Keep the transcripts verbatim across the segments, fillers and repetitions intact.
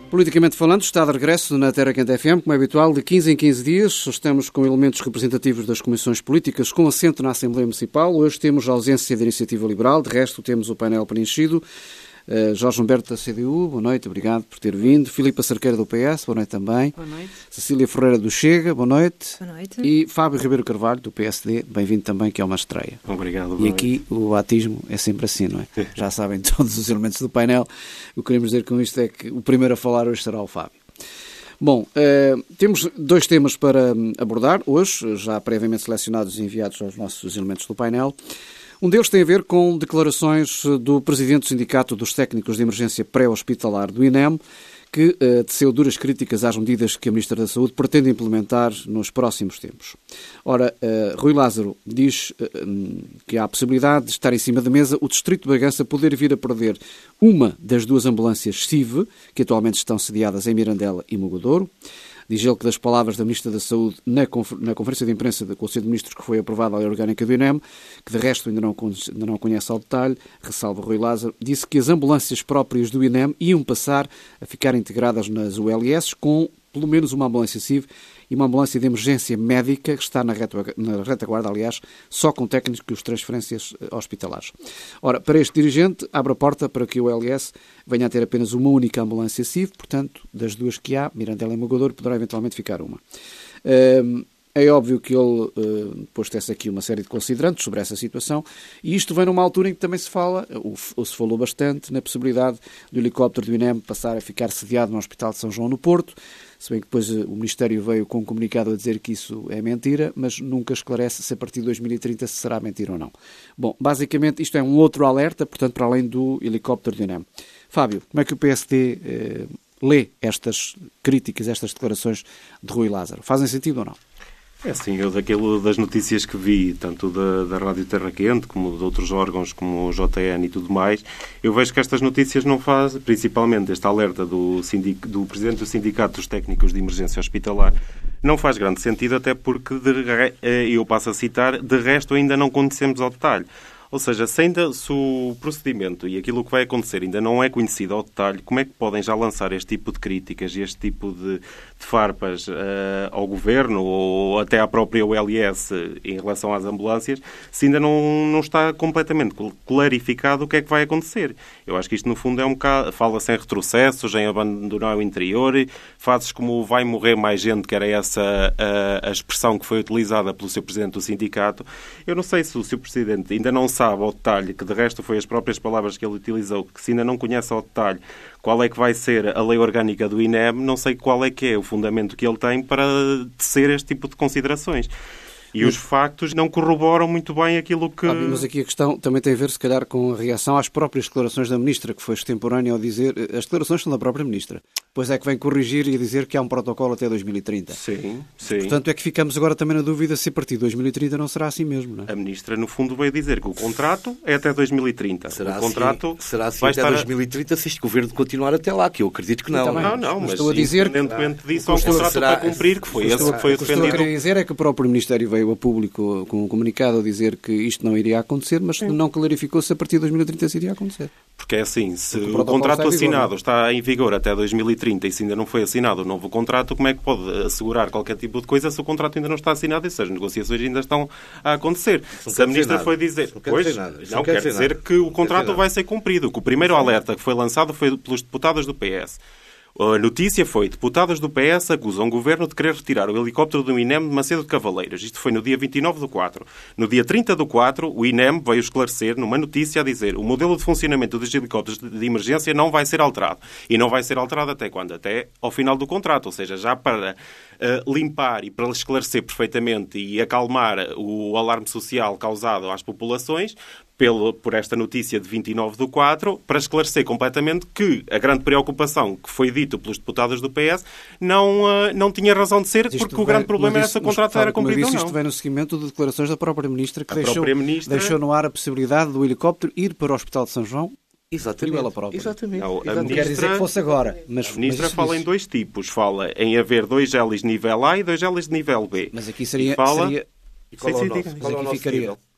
Politicamente falando, está de regresso na Terra Quente F M, como é habitual, de quinze em quinze dias. Estamos com elementos representativos das comissões políticas com assento na Assembleia Municipal. Hoje temos a ausência da Iniciativa Liberal, de resto temos o painel preenchido. Uh, Jorge Humberto da C D U, boa noite, obrigado por ter vindo. Filipa Cerqueira do P S, boa noite também. Boa noite. Cecília Ferreira do Chega, boa noite. Boa noite. E Fábio Ribeiro Carvalho do P S D, bem-vindo também, que é uma estreia. Obrigado. E aqui o batismo é sempre assim, não é? Já sabem todos os elementos do painel. O que queremos dizer com isto é que o primeiro a falar hoje será o Fábio. Bom, uh, temos dois temas para abordar hoje, já previamente selecionados e enviados aos nossos elementos do painel. Um deles tem a ver com declarações do presidente do Sindicato dos Técnicos de Emergência Pré-Hospitalar do I N E M, que uh, teceu duras críticas às medidas que a Ministra da Saúde pretende implementar nos próximos tempos. Ora, uh, Rui Lázaro diz uh, que há a possibilidade de estar em cima da mesa o Distrito de Bragança poder vir a perder uma das duas ambulâncias C I V, que atualmente estão sediadas em Mirandela e Mogadouro. Diz ele que das palavras da Ministra da Saúde na, confer- na conferência de imprensa do Conselho de Ministros que foi aprovada a lei orgânica do I N E M, que de resto ainda não, ainda não conhece ao detalhe, ressalva Rui Lázaro, disse que as ambulâncias próprias do I N E M iam passar a ficar integradas nas U L S com pelo menos uma ambulância C I V e uma ambulância de emergência médica que está na, reta, na retaguarda, aliás, só com técnicos de transferências hospitalares. Ora, para este dirigente, abre a porta para que o U L S venha a ter apenas uma única ambulância C I V, portanto, das duas que há, Mirandela e Mogadouro, poderá eventualmente ficar uma. Um, É óbvio que ele uh, depois tece aqui uma série de considerantes sobre essa situação e isto vem numa altura em que também se fala, ou, ou se falou bastante, na possibilidade do helicóptero do I N E M passar a ficar sediado no Hospital de São João no Porto, se bem que depois uh, o Ministério veio com um comunicado a dizer que isso é mentira, mas nunca esclarece se a partir de dois mil e trinta se será mentira ou não. Bom, basicamente isto é um outro alerta, portanto, para além do helicóptero do I N E M. Fábio, como é que o P S D uh, lê estas críticas, estas declarações de Rui Lázaro? Fazem sentido ou não? É assim, eu daquilo das notícias que vi, tanto da, da Rádio Terra Quente, como de outros órgãos, como o J N e tudo mais, eu vejo que estas notícias não fazem, principalmente este alerta do, sindic, do Presidente do Sindicato dos Técnicos de Emergência Hospitalar, não faz grande sentido, até porque, de, eu passo a citar, de resto ainda não conhecemos ao detalhe. Ou seja, se, ainda, se o procedimento e aquilo que vai acontecer ainda não é conhecido ao detalhe, como é que podem já lançar este tipo de críticas e este tipo de, de farpas uh, ao Governo ou até à própria U L S em relação às ambulâncias, se ainda não, não está completamente clarificado o que é que vai acontecer? Eu acho que isto, no fundo, é um bocado... Fala-se em retrocessos, em abandonar o interior, fazes como vai morrer mais gente, que era essa a, a expressão que foi utilizada pelo seu Presidente do Sindicato. Eu não sei se o seu Presidente ainda não sabe ao detalhe, que de resto foi as próprias palavras que ele utilizou, que se ainda não conhece ao detalhe qual é que vai ser a lei orgânica do I N E M, não sei qual é que é o fundamento que ele tem para tecer este tipo de considerações. E os factos não corroboram muito bem aquilo que... Óbvio, mas aqui a questão também tem a ver, se calhar, com a reação às próprias declarações da Ministra, que foi extemporânea ao dizer... As declarações são da própria Ministra. Pois é que vem corrigir e dizer que há um protocolo até dois mil e trinta. Sim, sim. Portanto, é que ficamos agora também na dúvida se a partir de dois mil e trinta não será assim mesmo, não é? A Ministra, no fundo, veio dizer que o contrato é até dois mil e trinta. Será o contrato assim, será assim vai até estar... dois mil e trinta se este Governo continuar até lá, que eu acredito que não. Também, Não, não, mas, estou a dizer, independentemente disso, há um contrato será, para cumprir, que foi esse estou, que foi o que estou a defendido. querer dizer é que o próprio Ministério veio a público com um comunicado a dizer que isto não iria acontecer, mas Sim. não clarificou se a partir de dois mil e trinta isso iria acontecer. Porque é assim, se Porque o, o contrato está em vigor, assinado não? está em vigor até dois mil e trinta e se ainda não foi assinado o novo contrato, como é que pode assegurar qualquer tipo de coisa se o contrato ainda não está assinado e se as negociações ainda estão a acontecer? Não se a quer Ministra dizer foi nada. dizer... Não quer pois, dizer nada. Isso não, não quer quer dizer dizer nada. que o Não contrato quer dizer vai ser cumprido. Que o primeiro alerta que foi lançado foi pelos deputados do P S. A notícia foi: deputadas do P S acusam o Governo de querer retirar o helicóptero do I N E M de Macedo de Cavaleiros. Isto foi no dia vinte e nove do quatro. No dia trinta do quatro, o I N E M veio esclarecer numa notícia a dizer: o modelo de funcionamento dos helicópteros de emergência não vai ser alterado. E não vai ser alterado até quando? Até ao final do contrato. Ou seja, já para uh, limpar e para esclarecer perfeitamente e acalmar o alarme social causado às populações, Pelo, por esta notícia de vinte e nove do quatro, para esclarecer completamente que a grande preocupação que foi dito pelos deputados do P S não, uh, não tinha razão de ser, porque o grande problema era se o contrato era cumprido ou não. Isto vem no seguimento de declarações da própria Ministra, que a deixou, própria ministra... deixou no ar a possibilidade do helicóptero ir para o Hospital de São João. Exatamente. Ela própria. Exatamente. Não, a Exatamente. ministra, quer dizer que fosse agora. Mas, a ministra mas fala diz. em dois tipos. Fala em haver dois hélices de nível A e dois hélices de nível B. Mas aqui seria... E fala... seria... E qual Sim, é o sim, nosso, diga. qual é o Mas aqui nosso ficaria. nível?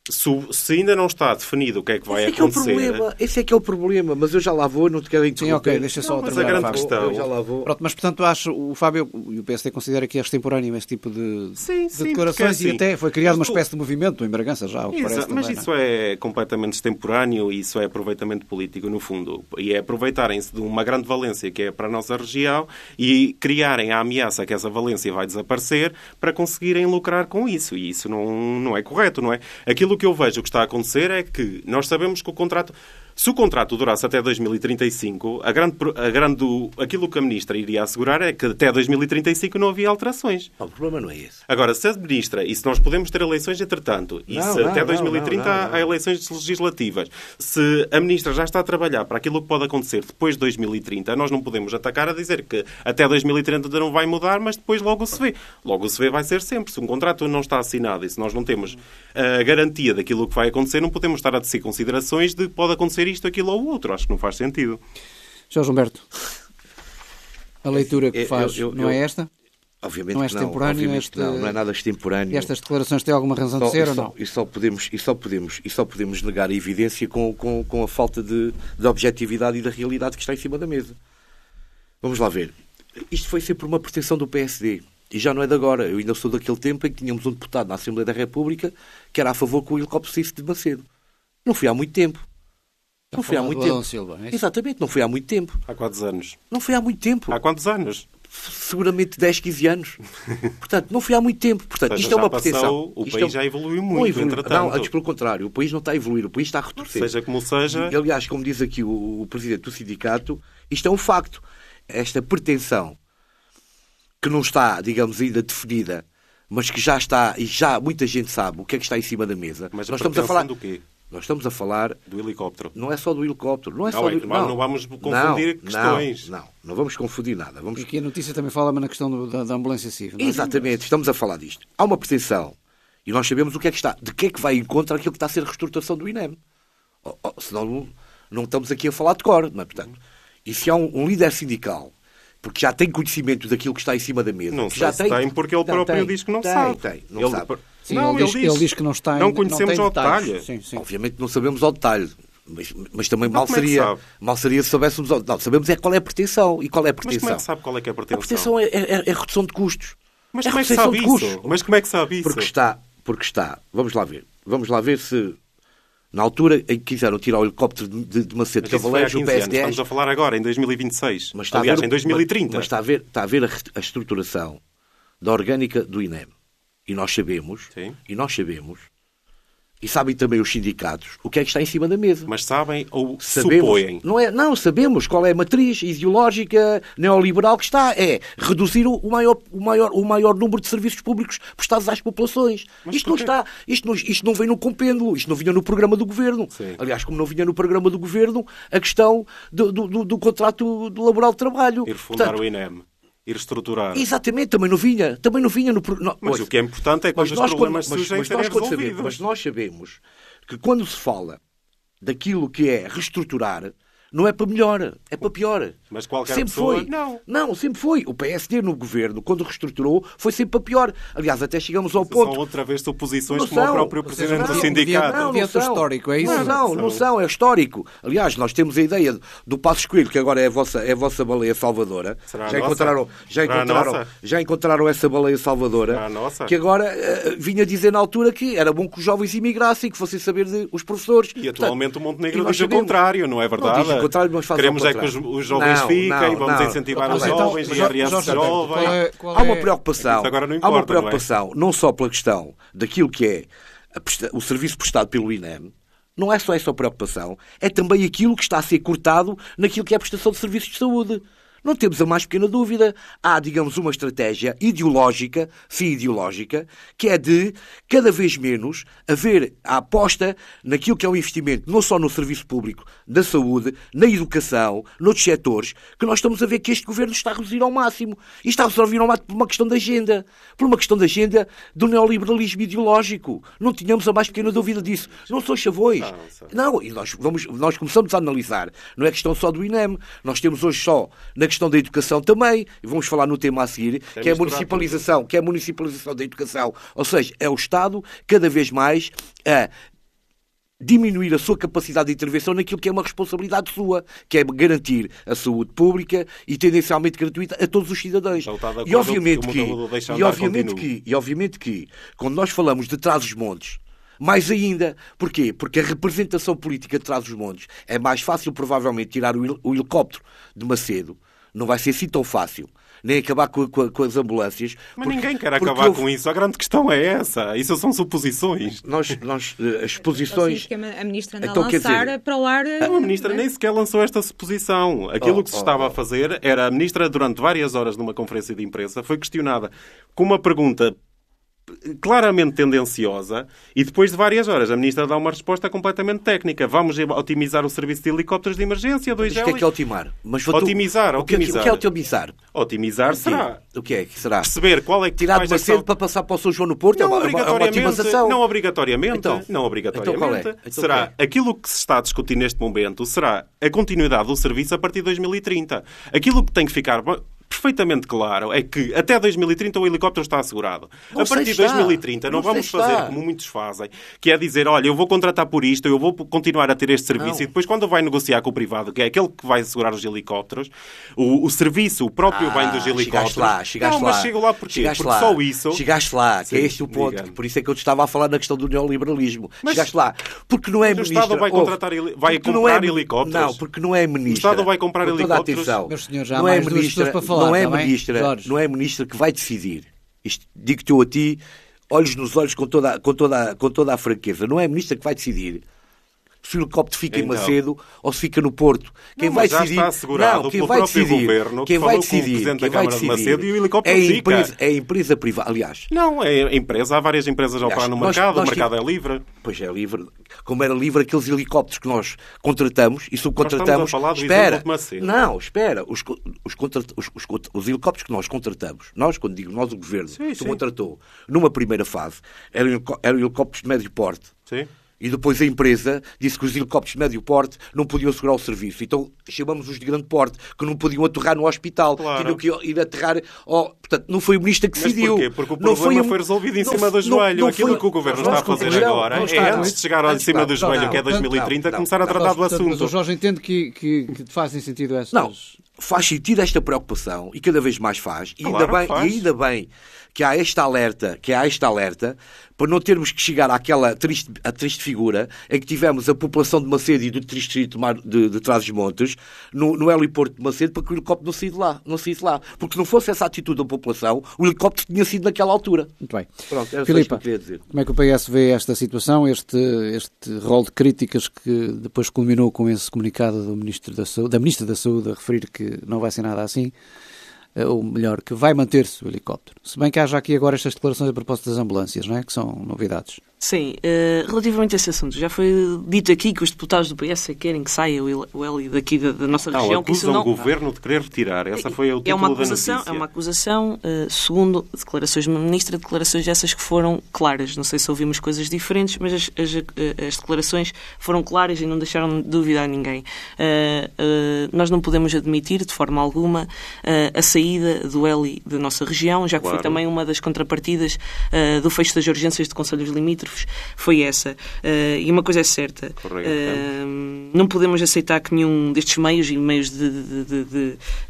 Se, se ainda não está definido o que é que vai esse é que é o acontecer... problema, esse é que é o problema, mas eu já lá vou, não te quero interromper. Sim, ok, deixa só Não, mas terminar, a grande Fábio. questão- Eu já lá vou. Pronto, mas portanto acho, o Fábio e o P S D considera que é extemporâneo esse tipo de, Sim, de sim, declarações porque, e até foi criada uma isto- espécie de movimento em Bragança já, o que Exato, parece mas também, isso não é? é completamente extemporâneo e isso é aproveitamento político, no fundo. E é aproveitarem-se de uma grande valência que é para a nossa região e criarem a ameaça que essa valência vai desaparecer para conseguirem lucrar com isso. E isso não, não é correto, não é? Aquilo que eu vejo que está a acontecer é que nós sabemos que o contrato... Se o contrato durasse até dois mil e trinta e cinco, a grande, a grande, aquilo que a Ministra iria assegurar é que até dois mil e trinta e cinco não havia alterações. Não, o problema não é esse. Agora, se a Ministra, e se nós podemos ter eleições entretanto, e Não, se não, até não, dois mil e trinta não, não, não. há eleições legislativas, se a Ministra já está a trabalhar para aquilo que pode acontecer depois de dois mil e trinta, nós não podemos atacar a dizer que até dois mil e trinta não vai mudar, mas depois logo se vê. Logo se vê vai ser sempre. Se um contrato não está assinado e se nós não temos a garantia daquilo que vai acontecer, não podemos estar a tecer considerações de pode acontecer isto, aquilo ou outro. Acho que não faz sentido. Jorge Humberto, a leitura que Eu- faz eu- eu- não é esta? Obviamente Não é que não, extemporâneo obviamente este- que não, não é nada extemporâneo. E estas declarações têm alguma razão de Só- ser e ou só- não? E só podemos, e só podemos, e só podemos negar a evidência com, com, com a falta de, de objetividade e da realidade que está em cima da mesa. Vamos lá ver. Isto foi sempre uma pretensão do P S D. E já não é de agora. Eu ainda sou daquele tempo em que tínhamos um deputado na Assembleia da República que era a favor que o helicóptero saísse de Macedo. Não foi há muito tempo. Não foi há falar muito do tempo. Adão Silva, é isso? Exatamente, não foi há muito tempo. Há quantos anos? Não foi há muito tempo. Há quantos anos? Seguramente dez, quinze anos. Portanto, não foi há muito tempo. Portanto, Ou seja, isto é uma já passou, pretensão. o Isto país é- já evoluiu Não muito, evoluiu. entretanto. Não, antes pelo contrário. O país não está a evoluir. O país está a retroceder. Seja como seja... E, aliás, como diz aqui o, o presidente do sindicato, isto é um facto. Esta pretensão que não está, digamos, ainda definida, mas que já está, e já muita gente sabe o que é que está em cima da mesa. Mas nós a estamos a falar do quê? Nós estamos a falar... Do helicóptero. Não é só do helicóptero. Não é Não, só é do... que não vamos confundir questões. Não, não, não vamos confundir nada. Vamos... E aqui a notícia também fala na questão do- da, da ambulância civil. não é? Exatamente, estamos a falar disto. Há uma pretensão e nós sabemos o que é que está, de que é que vai em contra aquilo que está a ser a reestruturação do I N E M. Oh, oh, senão não, não estamos aqui a falar de cor, não é? Portanto, e se há um, um líder sindical, porque já tem conhecimento daquilo que está em cima da mesa, Não que sei já se tem, porque ele Não, próprio tem, diz que não tem, sabe. Tem, não ele, sabe. Sim, não, ele, diz, ele diz que não está Não ainda- conhecemos tem ao detalhes. detalhe. Sim, sim. Obviamente não sabemos ao detalhe, mas, mas também Então mal como é que seria, sabe? mal seria se soubéssemos ao... Não, sabemos é qual é a pretensão. E qual é a Mas pretensão? como é que sabe qual é que é a A pretensão? pretensão é, é, é a redução de custos. Mas É como é que redução sabe de isso? custos. Mas como é que sabe isso? Porque está, porque está, vamos lá ver, vamos lá ver se na altura em que quiseram tirar o helicóptero de, de, de Macedo Mas isso foi há Cavaleiros, o quinze P S anos. D... Estamos a falar agora, em dois mil e vinte e seis. mas está a Aliás, ver- em dois mil e trinta. Mas, mas está a ver, está a, ver a, re- a estruturação da orgânica do I N E M. E nós sabemos, Sim. e nós sabemos, e sabem também os sindicatos, o que é que está em cima da mesa. Mas sabem ou Sabemos, supõem? não, é, não, sabemos qual é a matriz ideológica neoliberal que está. É reduzir o maior, o maior, o maior número de serviços públicos prestados às populações. Mas Isto não porquê? está, isto não, isto não vem no compêndio, isto não vinha no programa do Governo. Sim. Aliás, como não vinha no programa do Governo, a questão do, do, do- do contrato do laboral de trabalho. Ir fundar Portanto, o I N E M. Ir estruturar. exatamente, também não vinha. Também não vinha no programa. Mas o que é importante é que Mas os nós, problemas quando, mas, surgem mas serem nós quando resolvidos. sabemos, mas nós sabemos que quando se fala daquilo que é reestruturar, não é para melhor, é para pior. Mas qualquer sempre pessoa, foi. não. Não, sempre foi. O P S D no governo, quando reestruturou, foi sempre para pior. Aliás, até chegamos ao São ponto... outra vez suposições Não como o são. próprio Vocês Presidente não. do Sindicato. Não, Devia não ser são. histórico, é isso? Não, não, não são, é histórico. Aliás, nós temos a ideia do Passos Coelho, que agora é a vossa, é a vossa baleia salvadora. Será a já nossa? encontraram, já Será a encontraram, nossa? já encontraram essa baleia salvadora. Será a nossa? Que agora eh, vinha dizer na altura que era bom que os jovens imigrassem, que fossem saber de, os professores. E atualmente o Montenegro e nós diz o sabemos. contrário, não é verdade? Não diz o contrário, mas faz Queremos ao é que os, contrário. os jovens Não, fiquem, não, vamos não. incentivar Mas os então, jovens, mas, I R S Jorge Alberto, jovem. qual é- qual Há uma é- preocupação, Isso agora não há importa, uma preocupação não, só pela questão daquilo que é a presta- o serviço prestado pelo I N E M, não é só essa preocupação, é também aquilo que está a ser cortado naquilo que é a prestação de serviços de saúde. Não temos a mais pequena dúvida. Há, digamos, uma estratégia ideológica, sim ideológica, que é de, cada vez menos, haver a aposta naquilo que é o investimento, não só no serviço público, na saúde, na educação, noutros setores, que nós estamos a ver que este governo está a reduzir ao máximo. E está a reduzir ao máximo por uma questão de agenda. Por uma questão de agenda do neoliberalismo ideológico. Não tínhamos a mais pequena dúvida disso. Não são chavões. Não, sei. Não, e nós, vamos, nós começamos a analisar. Não é questão só do I N E M. Nós temos hoje só na questão da educação também, e vamos falar no tema a seguir, É que é a misturar municipalização, que é a municipalização da educação. Ou seja, é o Estado cada vez mais a diminuir a sua capacidade de intervenção naquilo que é uma responsabilidade sua, que é garantir a saúde pública e tendencialmente gratuita a todos os cidadãos. Então, e obviamente que, e obviamente que, e obviamente que, quando nós falamos de Trás-os-Montes, mais ainda. Porquê? Porque a representação política de Trás-os-Montes é mais fácil, provavelmente, tirar o, hel- o helicóptero de Macedo. Não vai ser assim tão fácil. Nem acabar com, com, com as ambulâncias. Mas porque, ninguém quer acabar eu... com isso. A grande questão é essa. Isso são suposições. Nós, nós, as posições... Que a ministra anda então, a lançar dizer... para o ar... Não, a ministra nem sequer lançou esta suposição. Aquilo Oh, que se oh, estava oh. a fazer era a ministra, durante várias horas numa conferência de imprensa, foi questionada com uma pergunta claramente tendenciosa e depois de várias horas a ministra dá uma resposta completamente técnica. Vamos otimizar o serviço de helicópteros de emergência, dois Mas o que é que é otimizar? Mas vou Otimizar, o que é que- otimizar. O que é otimizar? Otimizar será O que é que será? perceber qual é que Tirar vai de Macedo ser- para passar para o São João no Porto? Não é uma, é uma obrigatoriamente, otimização. não obrigatoriamente, Então, não obrigatoriamente. então qual é? Então será qual é? aquilo que se está a discutir neste momento será a continuidade do serviço a partir de dois mil e trinta. Aquilo que tem que ficar perfeitamente claro é que até dois mil e trinta o helicóptero está assegurado. Não a partir de sei dois mil e está. trinta não, Não vamos sei fazer está. como muitos fazem, que é dizer, olha, eu vou contratar por isto, eu vou continuar a ter este serviço Não. e depois quando vai negociar com o privado, que é aquele que vai assegurar os helicópteros, o, o serviço, o próprio Ah, bem dos helicópteros... Chegaste lá, chegaste não, lá. mas chego lá porquê? Chegaste Porque lá. só isso... Chegaste lá, que Sim, é este o ponto. diga. Por isso é que eu te estava a falar na questão do neoliberalismo. Mas- Chegaste lá. Porque não é Mas o ministra... Estado vai ouve, contratar heli- vai porque não comprar é- helicópteros? Não, porque não é ministra. O Estado vai comprar com toda a helicópteros? atenção. Meus senhores, já há não mais é duas ministra, pessoas para falar, não é está bem? ministra, Jorge. não é ministra que vai decidir. Isto digo-te eu a ti, olhos nos olhos com toda, com, toda, com toda a franqueza. Não é a ministra que vai decidir se o helicóptero fica Então. em Macedo ou se fica no Porto. Quem Não, vai mas já decidir, está assegurado não, quem pelo vai próprio decidir, governo, que quem vai falou com o decidir, Presidente da quem vai Câmara de decidir Macedo e o helicóptero é a fica. empresa, é a empresa privada. Aliás, Não, é a empresa. Há várias empresas a operar no nós- mercado. nós o mercado tive- é livre. pois é livre, como era livre aqueles helicópteros que nós contratamos e Nós subcontratamos. estamos a falar do espera, exemplo de Macedo. não, espera, os, co- os, contra- os- os contra- os helicópteros que nós contratamos, nós, quando digo nós, o governo, Sim, que sim. contratou numa primeira fase, eram, helicó- eram helicópteros de médio porte. Sim. E depois a empresa disse que os helicópteros de médio porte não podiam segurar o serviço. Então chamamos os de grande porte, que não podiam aterrar no hospital, Claro. tinham que ir aterrar. Oh, portanto, não foi o ministro que Mas decidiu. porquê? Porque o Não problema a- foi resolvido em não- cima do não- joelho. não Aquilo foi- que o Governo Vamos está a fazer concluir. agora Não é está, antes de chegar ao de cima do está, joelho, não, que é dois mil e trinta, não, começar a não, tratar do Portanto, mas o assunto. Jorge entende que, que, que fazem sentido essas... Não, faz sentido esta preocupação e cada vez mais faz. E Claro ainda que bem, faz. e ainda bem que há esta alerta, que há esta alerta, para não termos que chegar àquela triste, a triste figura em que tivemos a população de Macedo e do distrito de, Mar- de, de Trás-os-Montes no, no heliporto de Macedo para que o helicóptero não saísse de lá, não saísse de lá. Porque se não fosse essa atitude da população, o helicóptero tinha sido naquela altura. Muito bem. Pronto, era só isto que Filipa, eu queria dizer. como é que o P S vê esta situação, este, este rol de críticas que depois culminou com esse comunicado do Ministro da Saúde, da Ministra da Saúde a referir que não vai ser nada assim, eh, ou melhor, que vai manter-se o helicóptero. Se bem que haja aqui agora estas declarações a propósito das ambulâncias, não é? Que são novidades. Sim, eh, relativamente a esse assunto, já foi dito aqui que os deputados do P S querem que saia o Heli- o Heli daqui da, da nossa Não, região. Que isso acusam não... o Governo de querer retirar. Essa foi o é título uma da acusação, notícia. é uma acusação, eh, segundo declarações da Ministra, declarações essas que foram claras. Não sei se ouvimos coisas diferentes, mas as, as, eh, as declarações foram claras e não deixaram de duvidar ninguém. Eh, eh, nós não podemos admitir, de forma alguma, eh, a saída do Heli da nossa região, já que Claro. foi também uma das contrapartidas eh, do fecho das urgências de concelhos limítrofes, foi essa. Uh, e uma coisa é certa, Correto. uh, não podemos aceitar que nenhum destes meios, e meios de, de, de, de,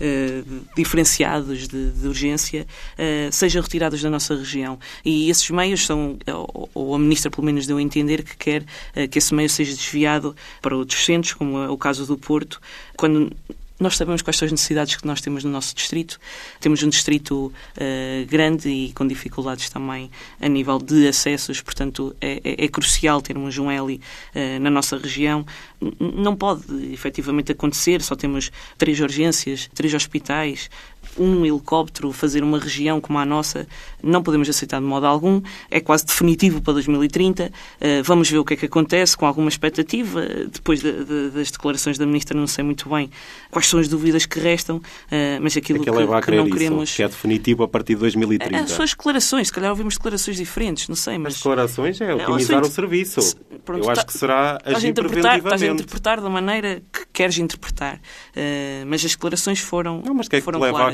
uh, diferenciados de, de urgência, uh, sejam retirados da nossa região. E esses meios são, ou, ou a Ministra pelo menos deu a entender que quer uh, que esse meio seja desviado para outros centros, como é o caso do Porto, quando... Nós sabemos quais são as necessidades que nós temos no nosso distrito. Temos um distrito uh, grande e com dificuldades também a nível de acessos, portanto é, é, é crucial termos um Heli uh, na nossa região. N- não pode efetivamente acontecer, só temos três urgências, três hospitais, um helicóptero, fazer uma região como a nossa, não podemos aceitar de modo algum. É quase definitivo para dois mil e trinta. Uh, vamos ver o que é que acontece, com alguma expectativa. Depois de, de, das declarações da Ministra, não sei muito bem quais são as dúvidas que restam, uh, mas aquilo É que que, ele vai a que querer não isso, queremos... que é definitivo a partir de dois mil e trinta. As suas declarações, se calhar ouvimos declarações diferentes, não sei, As mas... declarações é É, otimizar o o serviço. Pronto, Eu acho tá- que será Estás a, agir interpretar, estás a preventivamente. interpretar da maneira que queres interpretar. Uh, mas as declarações foram, Não, mas o que é que foram te leva claras. a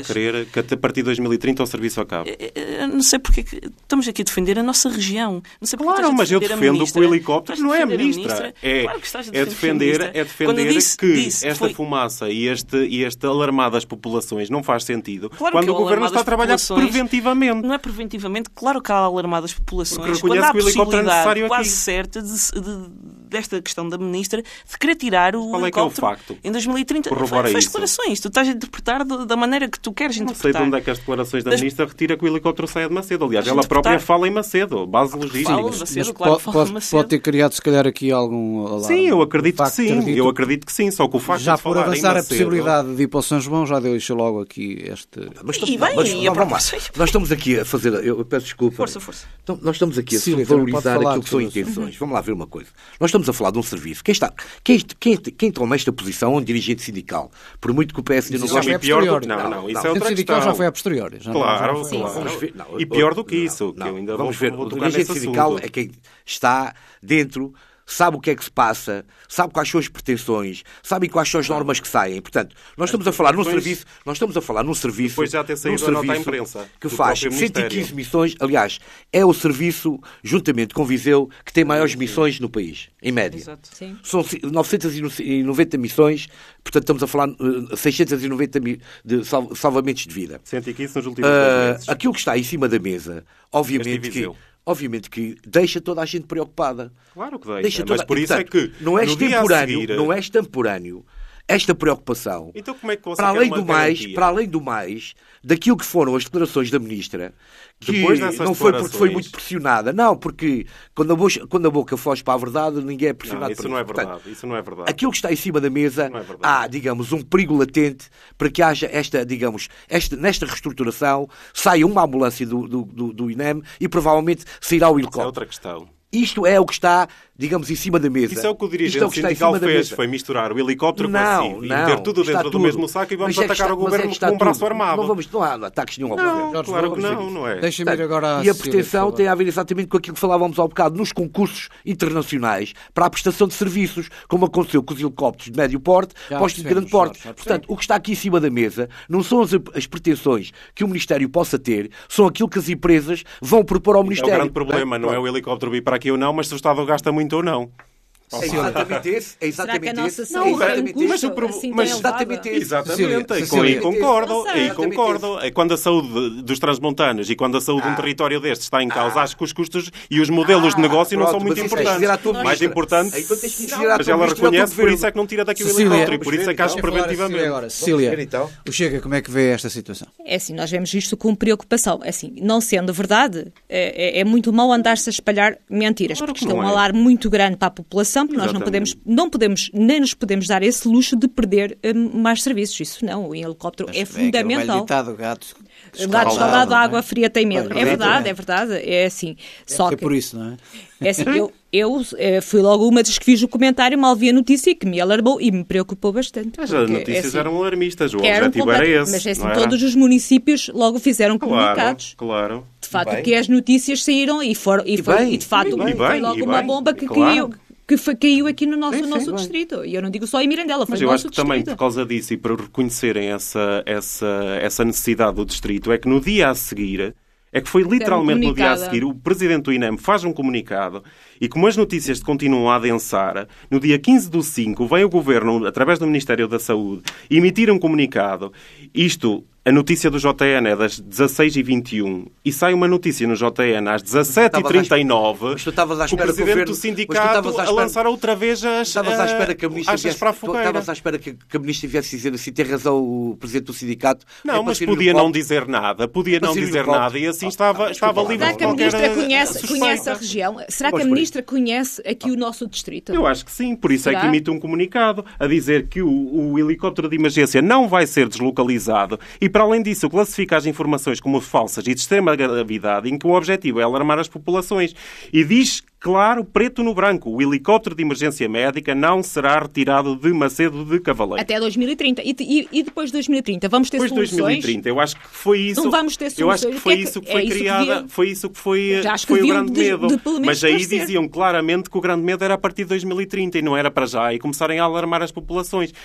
querer que a partir de dois mil e trinta o serviço acabe. Eu não sei porque estamos aqui a defender a nossa região. Não sei porque claro, mas eu defendo que o helicóptero não é a ministra. ministra. É, claro que estás a é defender, é defender disse, que disse, esta foi... fumaça e este, e este alarmar das populações não faz sentido claro quando o governo está a trabalhar preventivamente. Não é preventivamente, claro que há alarmar das populações. Quando há a possibilidade é quase aqui. certa de, de, desta questão da ministra de querer tirar o Qual helicóptero é que é o facto? Em dois mil e trinta. Corrobora faz isso. declarações. Tu estás a interpretar da maneira que tu queres não interpretar. Não sei de onde é que as declarações da das... ministra retira que o helicóptero saia de Macedo. Aliás, Mas ela interpretar... própria fala em Macedo, base logística. Fala de Macedo, claro, pode, fala pode, de Macedo. pode ter criado, se calhar, aqui algum alarme. Sim, eu acredito que sim. Dito, eu acredito que sim. Só que o facto já de por falar avançar em Macedo... a possibilidade de ir para o São João, já deixa logo aqui este... Mas, e bem, mas, e não, a vamos lá. proposta... Nós estamos aqui a fazer... Eu peço desculpa. Força, força. Então, nós estamos aqui a Cília, valorizar falar, aquilo que são intenções. Vamos lá ver uma coisa. Nós estamos a falar de um serviço. Quem, está, quem, quem, quem toma esta posição é um dirigente sindical. Por muito que o P S D não Isso Não, já e foi a pior do posteriori. que... Não, não, Não, isso não. é outra O sindical questão. já foi a posteriori. Já Claro, não, já foi... claro. Vamos ver, não, E pior do que não, isso, que não, eu ainda vamos vou, ver. vou O tocar dirigente nesse sindical assunto. é quem está dentro, sabe o que é que se passa, sabe quais são as pretensões, sabe quais são as normas que saem. Portanto, nós estamos a falar num serviço, nós estamos a falar num serviço, Depois já ter saído num a nota à serviço imprensa que do faz próprio cento e quinze Ministério. missões. Aliás, é o serviço, juntamente com Viseu, que tem maiores missões no país, em média. Exato. Sim. São novecentas e noventa missões, portanto estamos a falar uh, seiscentos e noventa mi- de sal- salvamentos de vida. cento e quinze nos últimos Uh, dois meses. aquilo que está em cima da mesa, obviamente Este que, Viseu. obviamente que deixa toda a gente preocupada. Claro que deixa, Deixa mas toda- por e, isso portanto, é que não é no dia a extemporâneo, seguir- não é extemporâneo esta preocupação. Então como é que você para quer além uma do mais, garantia? para além do mais, daquilo que foram as declarações da ministra, que Depois dessas não foi porque foi declarações- muito pressionada, não, porque quando a, boca, quando a boca foge para a verdade, ninguém é pressionado Não, isso por não é Portanto, verdade. Isso não é verdade. aquilo que está em cima da mesa, Não é verdade. há, digamos, um perigo latente para que haja esta, digamos, esta, nesta reestruturação, saia uma ambulância do, do, do, do I N E M e provavelmente sairá o Isso é helicóptero. outra questão. Isto é o que está, digamos, em cima da mesa. Isso é o que o Isto dirigente é o que está em sindical cima da fez, mesa. foi misturar o helicóptero com a Não, C I V e não, meter tudo está dentro do tudo. mesmo saco e vamos Mas é que atacar está- o mas é governo que está com um braço tudo. armado. Não, vamos, não há ataques nenhum ao Não, governo. Jorge, claro vamos que ver não, isso. não é. Deixa-me ir agora à E a Cecília, pretensão por favor. tem a ver exatamente com aquilo que falávamos há bocado, nos concursos internacionais para a prestação de serviços, como aconteceu com os helicópteros de médio porte, Já postos de percebemos, grande porte. Jorge, já Portanto, o que está aqui em cima da mesa não são as, as pretensões que o Ministério possa ter, são aquilo que as empresas vão propor ao É o Ministério. grande problema, não é o helicóptero vir para aqui ou não, mas se o Estado gasta muito ou não. É exatamente esse. É Será que a exatamente nossa esse. saúde é tem um exatamente custo mas o pro- assim tão mas elevado? exatamente isso. Exatamente, Cecília, aí Cecília. concordo, Não sei. aí concordo. É quando a saúde dos transmontanos e quando a saúde de um território destes está em causa, acho que os custos e os modelos de negócio não Pronto, são muito mas isso tens de dizer à tua importantes. Mais ministra. importante, Aí tu tens de dizer à mas tua ela ministra e ao teu reconhece, por governo. isso é que não tira daqui o Cecília, helicóptero e por isso é que acho Deixa eu falar a Cecília preventivamente. agora. Cecília, ver, então. o Chega, como é que vê esta situação? É assim, nós vemos isto com preocupação. É assim, não sendo verdade, é, é- é muito mau andar-se a espalhar mentiras, Claro porque que isto é um não é. alarme muito grande para a população, porque nós não Exatamente. podemos, não podemos, nem nos podemos dar esse luxo de perder hum, mais serviços. Isso não, o helicóptero é Mas aquele velho fundamental. ditado, gato O gato escaldado, a água fria tem medo. Pois, É verdade, exatamente. é verdade. É assim. Só Deve ser que, por isso, não é? é assim, eu, eu eh, fui logo uma das que fiz o comentário, mal vi a notícia, que me alarmou e me preocupou bastante. Mas porque, as é notícias assim, eram alarmistas, o eram objetivo era complet- esse. Mas é assim, não era? todos os municípios logo fizeram Claro, comunicados. claro. De facto, bem. que as notícias saíram e, foram, e, E foi, bem, e de facto e bem, foi logo e uma bem, bomba que claro. caiu, que foi- caiu aqui no nosso, Sim, no sim, nosso bem. distrito. E eu não digo só em Mirandela, foi Mas no eu acho nosso que também distrito. por causa disso e para reconhecerem essa, essa, essa necessidade do distrito, é que no dia a seguir, é que foi literalmente no dia a comunicado. seguir, o presidente do I N E M faz um comunicado e como as notícias continuam a adensar, no dia quinze do cinco vem o Governo, através do Ministério da Saúde, emitir um comunicado. Isto, a notícia do J N é das dezasseis e vinte e um e sai uma notícia no J N às dezassete e trinta e nove Mas tu estavas à o espera que o presidente governo- do mas tu sindicato estavas à a espera- lançar outra vez as, Estavas à espera que a ministra achas viesse, para a tu fogueira. estavas à espera que, que a ministra viesse dizer assim, tem razão o presidente do sindicato. é Não, para mas sair podia no não palco. dizer nada, podia É para não sair no dizer palco. nada e assim estava, estava livre Será de que a qualquer ministra conhece, suspeita. conhece a região? Será que Vamos a por ministra conhece aqui o nosso distrito? Eu acho que sim, por isso é Será? que emite um comunicado a dizer que o, o helicóptero de emergência não vai ser deslocalizado e, para além disso, classifica as informações como falsas e de extrema gravidade, em que o objetivo é alarmar as populações. E diz, claro, preto no branco, o helicóptero de emergência médica não será retirado de Macedo de Cavaleiro. Até dois mil e trinta. E, e- e depois de dois mil e trinta? Vamos ter Depois de soluções? dois mil e trinta, eu acho que foi isso. Não vamos ter Eu acho soluções. que O foi que é que- isso que é foi isso que criada, devia- foi isso que foi, Já acho que foi o deviam grande de- medo. de pelo menos Mas aí esclarecer. diziam claramente que o grande medo era a partir de dois mil e trinta e não era para já e começarem a alarmar as populações.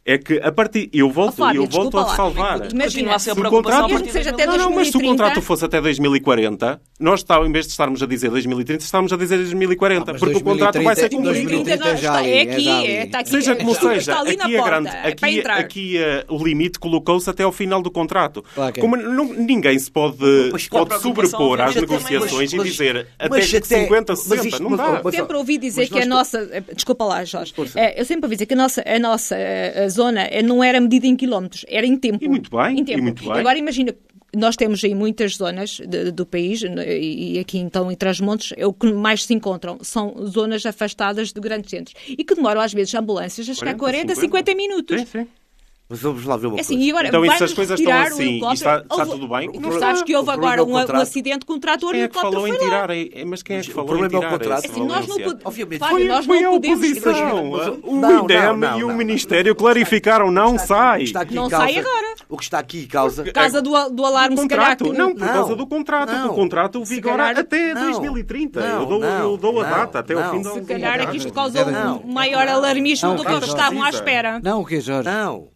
é que a partir... Eu volto, oh, Fábio, eu volto a lá, salvar. Imagina, se o contrato... mesmo que seja até não, não, mas se o dois mil e trinta... contrato fosse até dois mil e quarenta, nós, está, em vez de estarmos a dizer dois mil e trinta, estamos a dizer dois mil e quarenta, ah, porque o contrato vai ser cumprido. dois mil e trinta já ali, é aqui, é, é, está aqui. Seja como está seja, ali aqui, na é grande, porta, aqui, é aqui uh, o limite colocou-se até ao final do contrato. Claro que é. Como não, ninguém se pode, Mas, pode mas, sobrepor às mas, negociações mas, e dizer mas, até até, cinquenta, sessenta, não mas, dá. mas, Sempre ouvi dizer mas que a nós- nossa... Desculpa lá, Jorge. É, eu sempre ouvi dizer que a nossa, a nossa a zona não era medida em quilómetros, era em tempo. E muito bem, em tempo. e muito bem. Agora imagina, nós temos aí muitas zonas de, do país, e aqui então em Trás-os-Montes, é o que mais se encontram. São zonas afastadas de grandes centros. E que demoram às vezes ambulâncias a chegar a quarenta, cinquenta minutos. Sim, sim. Mas vamos lá ver uma É assim, coisa. e agora Então, e se vai-nos as coisas estão retirar o assim, e helicóptero? está- está Houve- tudo bem? Tu Não sabes está. que houve O problema agora é o um, um contrato. acidente com um trator e o Quem é que helicóptero falou em foi lá. tirar? É, Mas quem é que O falou problema em é o tirar contrato. esse Assim, nós não Valência? podemos... Obviamente. Fábio, Foi, nós foi não a podemos... oposição. Mas- O não, INEM não, não, e o não. Ministério clarificaram, não O que sai. está aqui em Não causa- sai agora. O que está aqui em causa... Por causa do, do alarme, se calhar... Contrato. que- Não, por Não, causa do contrato. não. O contrato vigora calhar- até Não. dois mil e trinta. Não, eu dou, não, eu dou a não, data até não. ao fim do Se do calhar é contrato. que isto causou Não. um maior alarmismo Não, do que não, eles não estavam à precisa. espera. Não, o quê, Jorge? Não.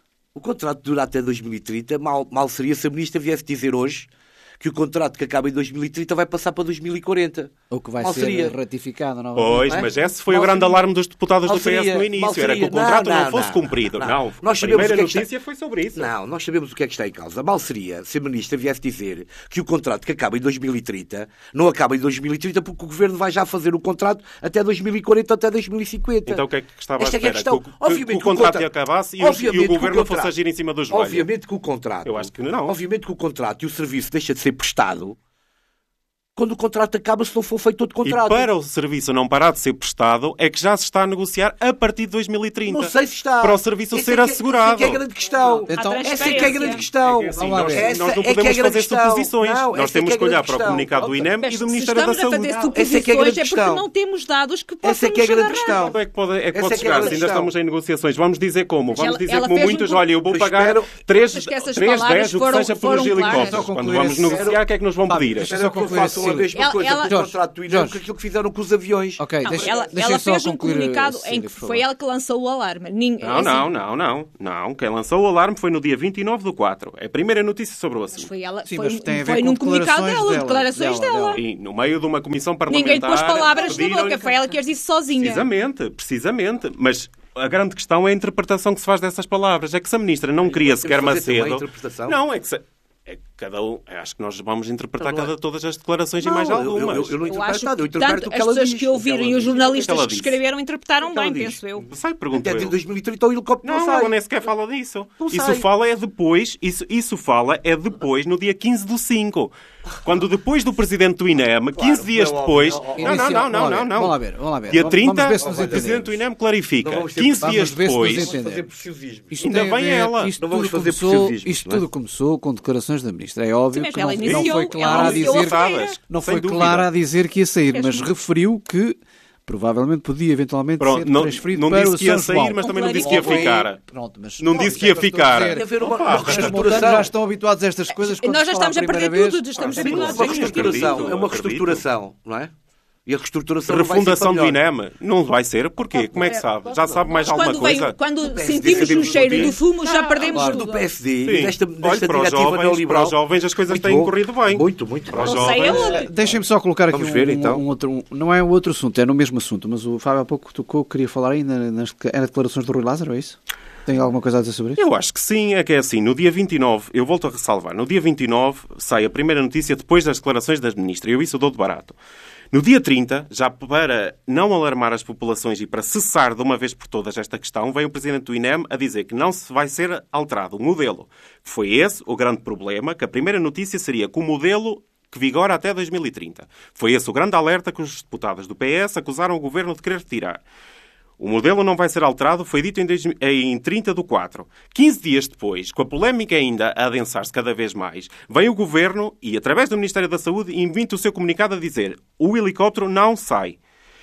O contrato dura até dois mil e trinta. Mal, mal seria se a ministra viesse dizer hoje que o contrato que acaba em dois mil e trinta vai passar para dois mil e quarenta. O que vai Mal ser seria. ratificado, não? Pois, Não é? mas esse foi Mal o grande seria. alarme dos deputados Mal do P S seria. no Mal início. Era que seria. o contrato Não, não, não, fosse não. cumprido. Não. Não. Nós A sabemos primeira o que é que notícia está- foi sobre isso. Não, nós sabemos o que é que está em causa. Mal seria se a ministra viesse dizer que o contrato que acaba em dois mil e trinta não acaba em dois mil e trinta porque o governo vai já fazer o contrato até dois mil e quarenta, até dois mil e cinquenta. Então o que é que estava Esta à é que é a espera? questão. Que, o- que, Obviamente que o que o contrato contra- acabasse e, os- e Obviamente o que o governo não fosse contrato- agir em cima do joelho? Obviamente que o contrato... Eu acho que não. Obviamente que o contrato e o serviço deixa de ser prestado quando o contrato acaba, se não for feito outro contrato. E para o serviço não parar de ser prestado, é que já se está a negociar a partir de dois mil e trinta. Não sei se está. Para o serviço Essa ser é que- assegurado. Essa é que é a grande questão. Então- Essa é que é a grande questão. É que, assim, Vamos lá nós, ver. nós Essa não é que é a podemos grande fazer questão. suposições. Não, nós essa é temos que é a que olhar grande para o questão. comunicado do INEM Mas e do se Ministério da estamos a Saúde. fazer Essa é que é a suposições grande é porque questão. não temos dados que Essa possam é que é a nos grande agarrar. questão. Quando é que pode, é que Essa pode é que é a chegar? Se grande ainda questão. estamos em negociações, vamos dizer como? Vamos Ela- dizer ela como fez muitos, um- olha, eu vou Eu pagar espero- três, Mas que essas três palavras dez, o que foram- seja pelos foram claras. helicópteros. Só Quando concluir vamos esse- negociar, o que é que nos vão Fábio, pedir? deixa Era só o que eu concluir faço esse a mesma Ela- coisa ela- com o Jorge, contrato do INEM Jorge. que aquilo que fizeram com os aviões. Ok, Não, deixa, ela deixa ela só fez um concluir, comunicado Cecília, em que por favor. foi ela que lançou o alarme. Ninguém, Não, assim, não, não, não, não. Quem lançou o alarme foi no dia vinte e nove do quatro. É a primeira notícia sobre o Mas assunto. foi ela, Sim, foi, mas tem a ver foi com num comunicado declarações dela, dela, declarações dela, dela. dela. E no meio de uma comissão parlamentar... Ninguém pôs palavras na pediram- boca, foi ela que as disse sozinha. Precisamente, precisamente. Mas a grande questão é a interpretação que se faz dessas palavras. É que se a ministra não queria sequer fazer também a Macedo... interpretação? Não, é que... Se... É que cada um... Acho que nós vamos interpretar Não, não é- cada, todas as declarações Não, e mais eu- eu- algumas. eu- eu não Eu interpreto acho nada, eu que interpreto tanto o que as ela pessoas diz, que o que ouviram ela e os diz. jornalistas ela que disse. escreveram interpretaram que ela bem, diz? penso eu. Sai, pergunto Até eu. em dois mil e trinta o helicóptero não, Não, sai. ela nem sequer fala disso. Não isso sai. fala é depois, isso, isso fala é depois, no dia quinze do cinco. Quando depois do presidente do INEM, quinze dias é óbvio, depois... é óbvio. Não, não, não, não, não, não. Vamos lá ver, vamos lá ver. Dia Vamos- trinta, vamos ver se nos o presidente do entendemos. INEM clarifica. Não vamos ter- quinze vamos dias ver se nos depois... entendemos. Fazer preciosismo. Isto Ainda tem a bem ver- ela. Isto Não tudo, vamos fazer começou, preciosismo, isto não é? tudo começou com declarações da ministra. É óbvio Sim, mas que ela não, não iniciou- foi ela clara a iniciou a dizer, feira. não Sem foi dúvida. clara a dizer que ia sair, Fez mas muito. referiu que provavelmente podia eventualmente Pronto, ser não, transferido não para disse o que ia São João. sair, mas também não disse que ia Ok. ficar. Pronto, mas Não disse que ia é eu estou a ficar. dizer. Tem a ver uma, Opa, uma Os montanos já reestruturação. estão habituados a estas coisas. quando Nós já se fala estamos a perder primeira vez. tudo, estamos Ah, sim, habituados Uma a isto. reestruturação. acredito, É uma acredito. reestruturação, não é? E a reestruturação não vai ser Refundação para do melhor. INEM? Não vai ser. Porquê? Como é que sabe? Já sabe mais alguma Quando, vem- coisa? quando P S D sentimos o sabemos cheiro porquê. do fumo, já perdemos claro. tudo. Do P S D Sim. e desta, Olha, desta para os diretiva jovens- neoliberal. para os jovens as coisas Muito têm bom. corrido bem. Muito, muito. Para os Não sei jovens... aonde. Deixem-me só colocar aqui Vamos um, ver, um- então. um outro... um- não é um outro assunto, é no mesmo assunto, mas o Fábio há pouco tocou, queria falar ainda nas era declarações do Rui Lázaro, é isso? Tem alguma coisa a dizer sobre isso? Eu acho que sim, é que é assim, no dia vinte e nove, eu volto a ressalvar, no dia vinte e nove sai a primeira notícia depois das declarações das ministras, eu isso dou de barato. No dia trinta, já para não alarmar as populações e para cessar de uma vez por todas esta questão, veio o Presidente do INEM a dizer que não se vai ser alterado o modelo. Foi esse o grande problema, que a primeira notícia seria que o modelo que vigora até dois mil e trinta. Foi esse o grande alerta que os deputados do P S acusaram o Governo de querer retirar. O modelo não vai ser alterado, foi dito em, dois, em trinta do quatro. quinze dias depois, com a polémica ainda a adensar-se cada vez mais, vem o Governo e, através do Ministério da Saúde, emite o seu comunicado a dizer o helicóptero não sai.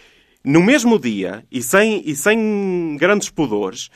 no mesmo dia, e sem, e sem grandes pudores,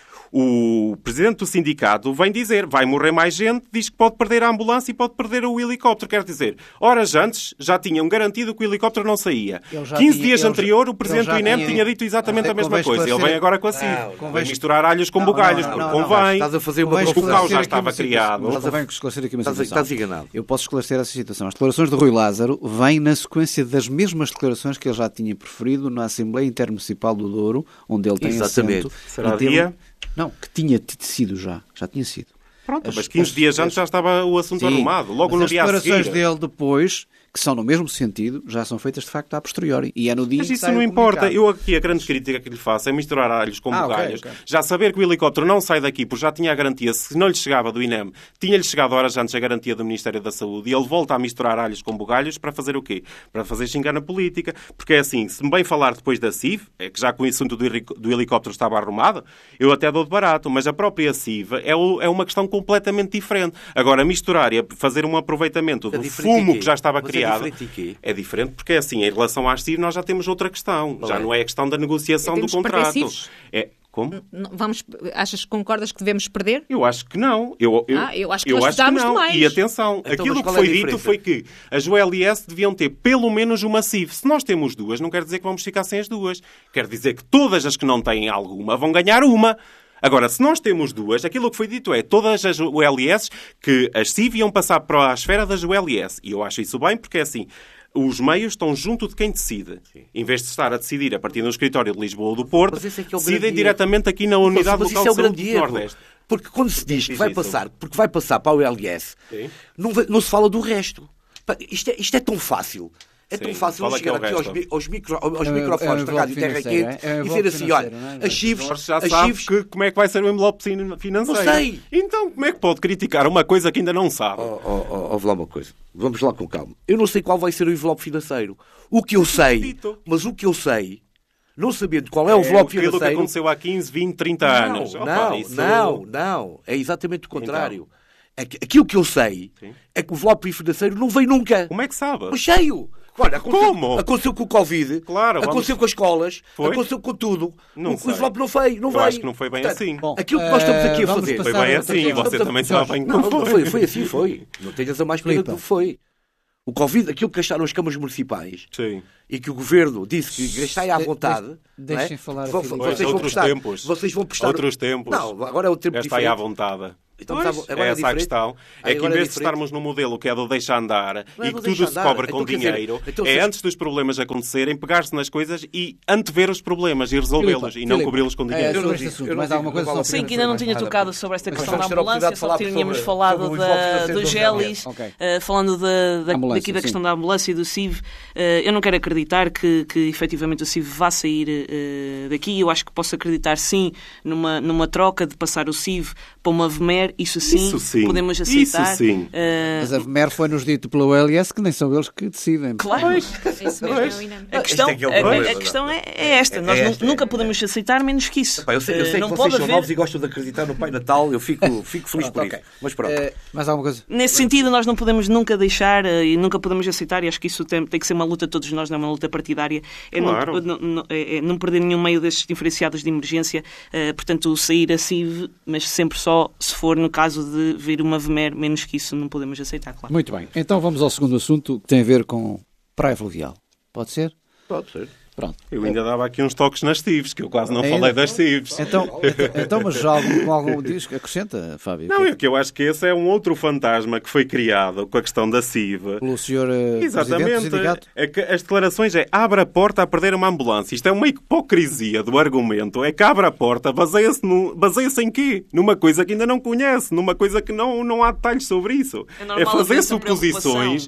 o presidente do sindicato vem dizer, vai morrer mais gente, diz que pode perder a ambulância e pode perder o helicóptero. Quer dizer, horas antes já tinham garantido que o helicóptero não saía. quinze tinha, dias ele, anterior, o presidente do I N E M tinha, tinha dito exatamente a mesma coisa. Ele vem agora com a C I V. Não, vai misturar alhos com bugalhos, porque convém. Estás a fazer uma o caos já estava criado. Mas convém esclarecer aqui uma situação. Estás enganado. Eu posso esclarecer essa situação. As declarações de Rui Lázaro vêm na sequência das mesmas declarações que ele já tinha proferido na Assembleia Intermunicipal do Douro, onde ele tem Exatamente. assento. Será dia? Não, que tinha sido já. Já tinha sido. Pronto, As, mas quinze as, dias as, antes já estava o assunto sim, arrumado. Logo no dia a seguir. As declarações dele depois, que são no mesmo sentido, já são feitas de facto a posteriori. E é no dia Mas em que isso sai não o importa. comunicado. Eu aqui a grande crítica que lhe faço é misturar alhos com Ah, bugalhos. okay, okay. Já saber que o helicóptero não sai daqui porque já tinha a garantia, se não lhe chegava do I N E M, tinha-lhe chegado horas antes a garantia do Ministério da Saúde e ele volta a misturar alhos com bugalhos para fazer o quê? Para fazer xingar na política. Porque é assim, se me bem falar depois da C I V, é que já com o assunto do helicóptero estava arrumado, eu até dou de barato, mas a própria C I V é, o, é uma questão completamente diferente. Agora, misturar e fazer um aproveitamento do é fumo que já estava mas criado... É diferente, é diferente porque, assim, em relação às C I V nós já temos outra questão. Qual já é? não é a questão da negociação do Temos que perder contrato. C I Vs? É... Como? Vamos, achas que concordas que devemos perder? Eu acho que não. Eu, eu, Ah, eu acho que eu nós acho que precisamos não. de mais. E atenção, Então, aquilo mas que qual é foi a dito diferença? foi que as U L I S deviam ter pelo menos uma C I V. Se nós temos duas, não quer dizer que vamos ficar sem as duas. Quer dizer que todas as que não têm alguma vão ganhar uma. Agora, se nós temos duas, aquilo que foi dito é todas as U L S que as C I V iam passar para a esfera das U L S. E eu acho isso bem porque é assim... Os meios estão junto de quem decide. Sim. Em vez de estar a decidir a partir do escritório de Lisboa ou do Porto, é é decidem diretamente aqui na unidade mas, mas local isso é o de grande saúde do erro. Nordeste. Porque quando se diz que vai passar, porque vai passar para a U L S, não, não se fala do resto. Isto é, isto é tão fácil. É Sim, tão fácil eu chegar aqui aos, aos, micro, aos é, microfones é da Rádio Terra Quente é, é e dizer assim, olha, é? as chifres... Jorge já as sabe chifres... que, como é que vai ser o envelope financeiro. Não sei. Então, como é que pode criticar uma coisa que ainda não sabe? Oh, oh, oh, ouve lá uma coisa. Vamos lá com calma. Eu não sei qual vai ser o envelope financeiro. O que eu sei, mas o que eu sei... Não sabendo qual é o envelope é financeiro... que aconteceu há quinze, vinte, trinta não, anos. Não, Opa, isso... não, não. É exatamente o contrário. Então. É que, aquilo que eu sei Sim. é que o envelope financeiro não veio nunca. Como é que sabe? Mas cheio. Olha, aconteceu, Como? aconteceu com o Covid, claro, aconteceu vamos... com as escolas, foi? aconteceu com tudo. Não o envelope não veio. Não eu veio. acho que não foi bem Portanto, assim. Bom, aquilo que nós estamos aqui a fazer... Foi bem assim, e você também sabe bem que não, não foi. Foi assim, foi. Não tenhas a mais pena que foi. O Covid, aquilo que gastaram as câmaras municipais Sim. e que o governo disse que gastai à vontade... De, deixem é? falar Vo, vocês, vão outros prestar, tempos. vocês vão prestar... Outros tempos. Não, agora é o tempo gastai diferente. à vontade. Então, pois, agora é é essa a questão. Aí é que em vez é de estarmos no modelo que é do deixa andar não é e que deixa tudo andar. se cobra então, com dinheiro, dizer, então, é vocês... antes dos problemas acontecerem, pegar-se nas coisas e antever os problemas e resolvê-los e não cobri-los com dinheiro. É, sobre este assunto, mais alguma coisa? Só Sim, que ainda não tinha tocado sobre esta questão da ambulância, só tínhamos falado do Gelis, falando daqui da questão da ambulância e do C I V. Eu não quero acreditar que efetivamente o C I V vá sair daqui. Eu acho que posso acreditar sim numa, numa troca de passar o C I V para uma V M E R, isso sim, isso sim. podemos aceitar. Isso sim. Uh... Mas a V M E R foi-nos dito pela U L S que nem são eles que decidem. Claro. Isso mesmo é o I N E M. A questão, é, é, a, a questão é, é esta. É Nós esta, nunca é, podemos aceitar menos que isso. Epá, eu sei, eu sei não que pode vocês são haver... novos e gostam de acreditar no Pai Natal. Eu fico, fico feliz Pronto, por okay. isso. Mas pronto. Uh, mais alguma coisa? Nesse sentido, nós não podemos nunca deixar uh, e nunca podemos aceitar, e acho que isso tem, tem que ser uma luta de todos nós, não é uma luta partidária, é, claro. não, não, é, é não perder nenhum meio destes diferenciados de emergência, uh, portanto, sair a C I V, mas sempre só se for no caso de vir uma V M E R, menos que isso não podemos aceitar, claro. Muito bem. Então vamos ao segundo assunto, que tem a ver com praia fluvial. Pode ser? Pode ser. Pronto. Eu ainda dava aqui uns toques nas C I Vs, que eu quase não é, falei das C I Vs. Então, então, então mas já algum, com algum disco acrescenta, Fábio? Não, é que eu acho que esse é um outro fantasma que foi criado com a questão da C I V. Pelo senhor uh, Exatamente. É que as declarações é abre a porta a perder uma ambulância. Isto é uma hipocrisia do argumento. É que abre a porta, baseia-se no, baseia-se em quê? Numa coisa que ainda não conhece, numa coisa que não, não há detalhes sobre isso. É, é fazer suposições.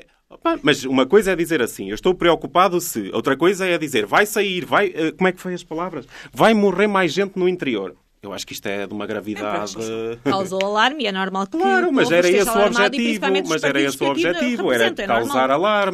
Mas uma coisa é dizer assim, eu estou preocupado se... Outra coisa é dizer, vai sair, vai... Como é que foi as palavras? Vai morrer mais gente no interior. Eu acho que isto é de uma gravidade... É, causou alarme e é normal que... Claro, mas era esse o objetivo. Mas era esse o objetivo. Era causar alarme.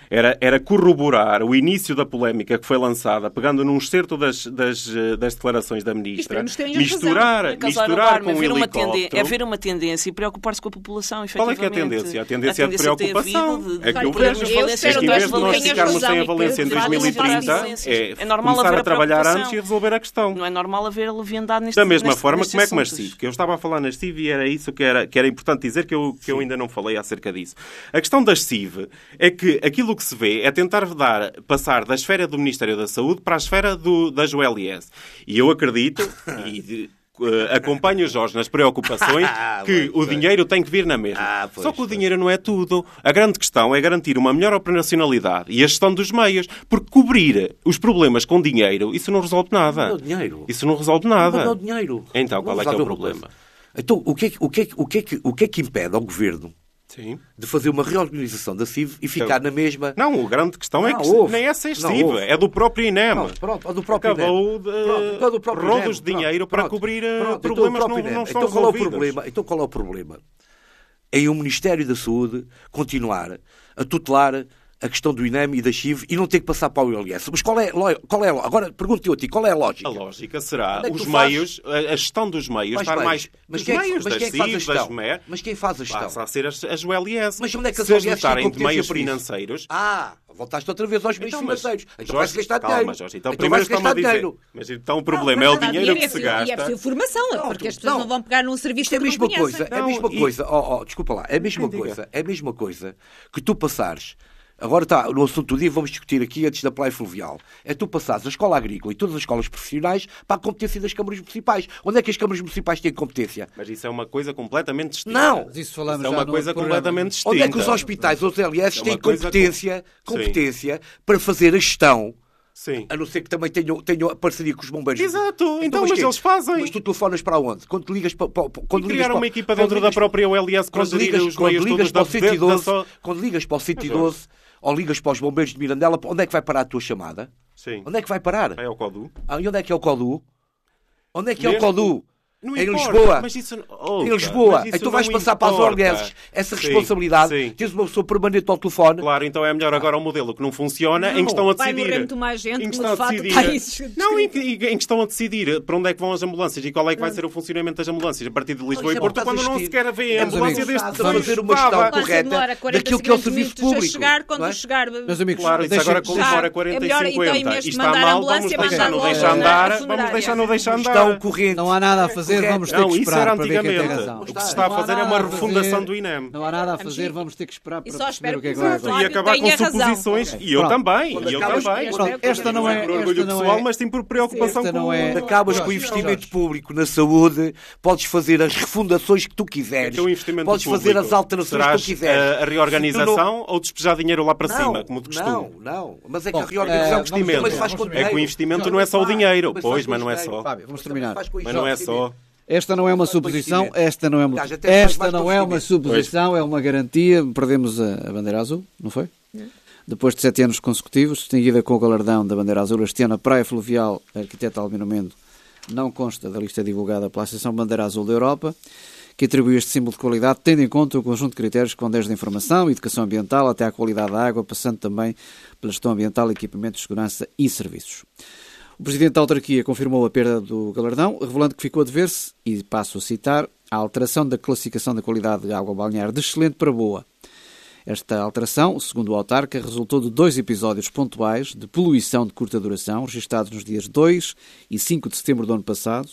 era, era corroborar o início da polémica que foi lançada, pegando num excerto das, das, das declarações da Ministra, misturar, misturar com o helicóptero... É ver uma tendência e preocupar-se com a população, efetivamente. Qual é que é a tendência? A tendência é de preocupação. De, de, é que eu vejo, é que em vez de nós ficarmos sem a valência em dois mil e trinta, é, é começar a trabalhar antes e resolver a questão. Não é normal haver leviandade neste Da mesma neste, forma, nestes como é que nas assuntos. C I V? Que eu estava a falar nas C I V e era isso que era, que era importante dizer, que eu, que eu ainda não falei acerca disso. A questão das C I V é que aquilo que se vê é tentar dar, passar da esfera do Ministério da Saúde para a esfera do, das U L S. E eu acredito, e uh, acompanho o Jorge nas preocupações, que o dinheiro tem que vir na mesma. Ah, pois, Só que o pois. dinheiro não é tudo. A grande questão é garantir uma melhor operacionalidade e a gestão dos meios. Porque cobrir os problemas com dinheiro, isso não resolve nada. Não é o dinheiro. Isso não resolve nada. Não é o dinheiro. Então, Não qual é que é o resolve problema? Então, o que é que, o que, é que, o que, é que, o que, é que impede ao Governo Sim. de fazer uma reorganização da C I V e ficar na mesma... Não, a grande questão é Não, que houve. nem é ser Não, C I V, houve. é do próprio INEM. Não, pronto, ou do próprio Acabou INEM. de Pronto, ou do próprio rodos de INEM. dinheiro Pronto, para pronto. cobrir eh, Pronto, então o problemas que próprio não, INEM. não estão Então qual é o resolvidos. problema? Então qual é o problema? Em o Ministério da Saúde continuar a tutelar a questão do INEM e da C I V e não ter que passar para o U L S. Mas qual é, qual é agora pergunto-eu a ti, qual é a lógica? A lógica será Onde é que os tu fazes? meios, a a gestão dos meios, Mas estar bem, mais mas dos quem é que- meios, mas das quem é que faz a C I V, das gestão? M E R, Mas quem faz a gestão? passa a ser as, as U L S. Mas onde é que as Se U L S esgotarem têm de meios competência por isso? financeiros... Ah, voltaste outra vez aos meios Então, mas, financeiros. Então Jorge, vai-se gastar calma, dinheiro. Jorge, então, Então primeiro vai-se está-me a gastar dizer... dinheiro. Mas então o problema é o Mas dinheiro é que se preciso- E é gasta. preciso formação, Não, porque as pessoas não. não vão pegar num serviço Isto é a que não mesma conhecem. coisa, é a Não, mesma e- coisa, oh, oh, desculpa lá, é a mesma Diga. coisa, é a mesma coisa que tu passares, agora está, no assunto do dia vamos discutir aqui antes da praia fluvial, é tu passares a escola agrícola e todas as escolas profissionais para a competência das câmaras municipais. Onde é que as câmaras municipais têm competência? Mas isso é uma coisa completamente distinta. Não! Mas isso falamos Isso é já uma no coisa outro programa. completamente distinta. Onde é que os hospitais, os L S, É uma têm coisa competência, com- competência para fazer a gestão? Sim. A não ser que também tenham, tenham a parceria com os bombeiros. Exato, então, mas quê? eles fazem. Mas tu telefonas para onde? Quando te ligas para... para quando E ligas criaram para, uma equipa quando dentro da ligas- própria U L S para Quando gerir ligas, os quando meios ligas todos para o da, cento e da, doze, da... quando ligas para o cento e doze ou ligas para os bombeiros de Mirandela, onde é que vai parar a tua chamada? Sim. Onde é que vai parar? É o Codu. Ah, e onde é que é o Codu? Onde é que é o Mesmo- Codu? Não Em importa, Lisboa. mas isso- Em ouça, Lisboa. mas isso Então vais não passar para as O L importa. S essa Sim, responsabilidade. sim. Tens uma pessoa permanente ao telefone. Claro, então é melhor agora o modelo que não funciona, Não. em que estão a Vai decidir. morrer muito mais gente, em que como estão de a facto decidir. está isso Não, em que, em que estão a decidir para onde é que vão as ambulâncias e qual é que vai ser o funcionamento das ambulâncias a partir de Lisboa isso e é Porto, porque quando estás a não existir. sequer vê a Meus ambulância amigos, deste estás a tamanho. fazer uma Estava. gestão Quando correta demora quarenta, daquilo que é o cinquenta serviço minutos público. a chegar, quando não é? chegar... Meus amigos, Claro, isso deixem- agora como deixem- demora é quarenta melhor, e então, em cinquenta vez de e está mandar a mal, vamos ambulância, deixar mandar no logo deixar a andar, vamos funerária. deixar no deixar Gestão andar. corrente. Não há nada a fazer, Correto. vamos ter Não, que isso era esperar para ver quem tem antigamente. razão. O que se está a Não há fazer é nada uma a fazer. refundação do INEM. Não há nada a Vamos fazer, ver. vamos ter que esperar para E só perceber espero o que é que que o vai Flávio acontecer. E acabar com tenha razão. suposições. E eu Pronto. também. Quando E eu acabas- também. Pronto, esta não é- por orgulho esta não pessoal, é- mas sim por preocupação Esta com não é- o- Acabas com o Jorge, investimento Jorge. público na saúde, podes fazer as refundações que tu quiseres, Então, o investimento podes público, fazer as alterações que serás, tu quiseres. eh, a reorganização Se tu não- ou despejar dinheiro lá para Não, cima, como de costume? Não, não. Mas é que Bom, a reorganização eh, que vamos também se faz terminar. com Vamos É que o dinheiro. investimento não é só o dinheiro. Mas Pois, faz com mas não é dinheiro. só. Fábio, vamos terminar. Faz com Mas não é investimento. só. Esta não é uma Faz com suposição, investimento. esta não é uma, Aliás, até faz esta mais não com é uma investimento. suposição, é uma garantia. Perdemos a, a bandeira azul, não foi? Depois de sete anos consecutivos, distinguida com o galardão da bandeira azul, este ano a Praia Fluvial, a arquiteta Albino Mendo, não consta da lista divulgada pela Associação Bandeira Azul da Europa, que atribui este símbolo de qualidade, tendo em conta o conjunto de critérios que vão desde a informação e educação ambiental até à qualidade da água, passando também pela gestão ambiental, equipamentos de segurança e serviços. O Presidente da Autarquia confirmou a perda do galardão, revelando que ficou a dever-se, e passo a citar, a alteração da classificação da qualidade de água balnear de excelente para boa. Esta alteração, segundo o autarca, resultou de dois episódios pontuais de poluição de curta duração, registados nos dias dois e cinco de setembro do ano passado,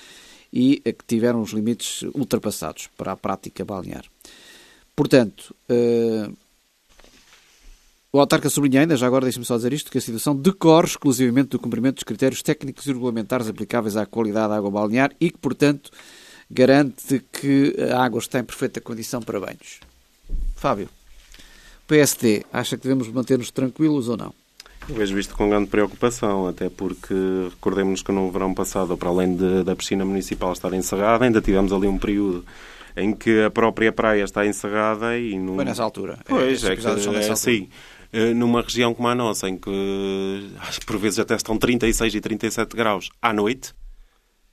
e que tiveram os limites ultrapassados para a prática balnear. Portanto, uh, o autarca sublinha ainda, já agora deixe-me só dizer isto, que a situação decorre exclusivamente do cumprimento dos critérios técnicos e regulamentares aplicáveis à qualidade da água balnear e que, portanto, garante que a água está em perfeita condição para banhos. Fábio, o P S D, acha que devemos manter-nos tranquilos ou não? Eu vejo isto com grande preocupação, até porque recordemos que no verão passado, para além de, da piscina municipal estar encerrada, ainda tivemos ali um período em que a própria praia está encerrada e... Num... Foi nessa altura. Pois, é, é, que, é assim, numa região como a nossa, em que acho que por vezes até estão trinta e seis e trinta e sete graus à noite,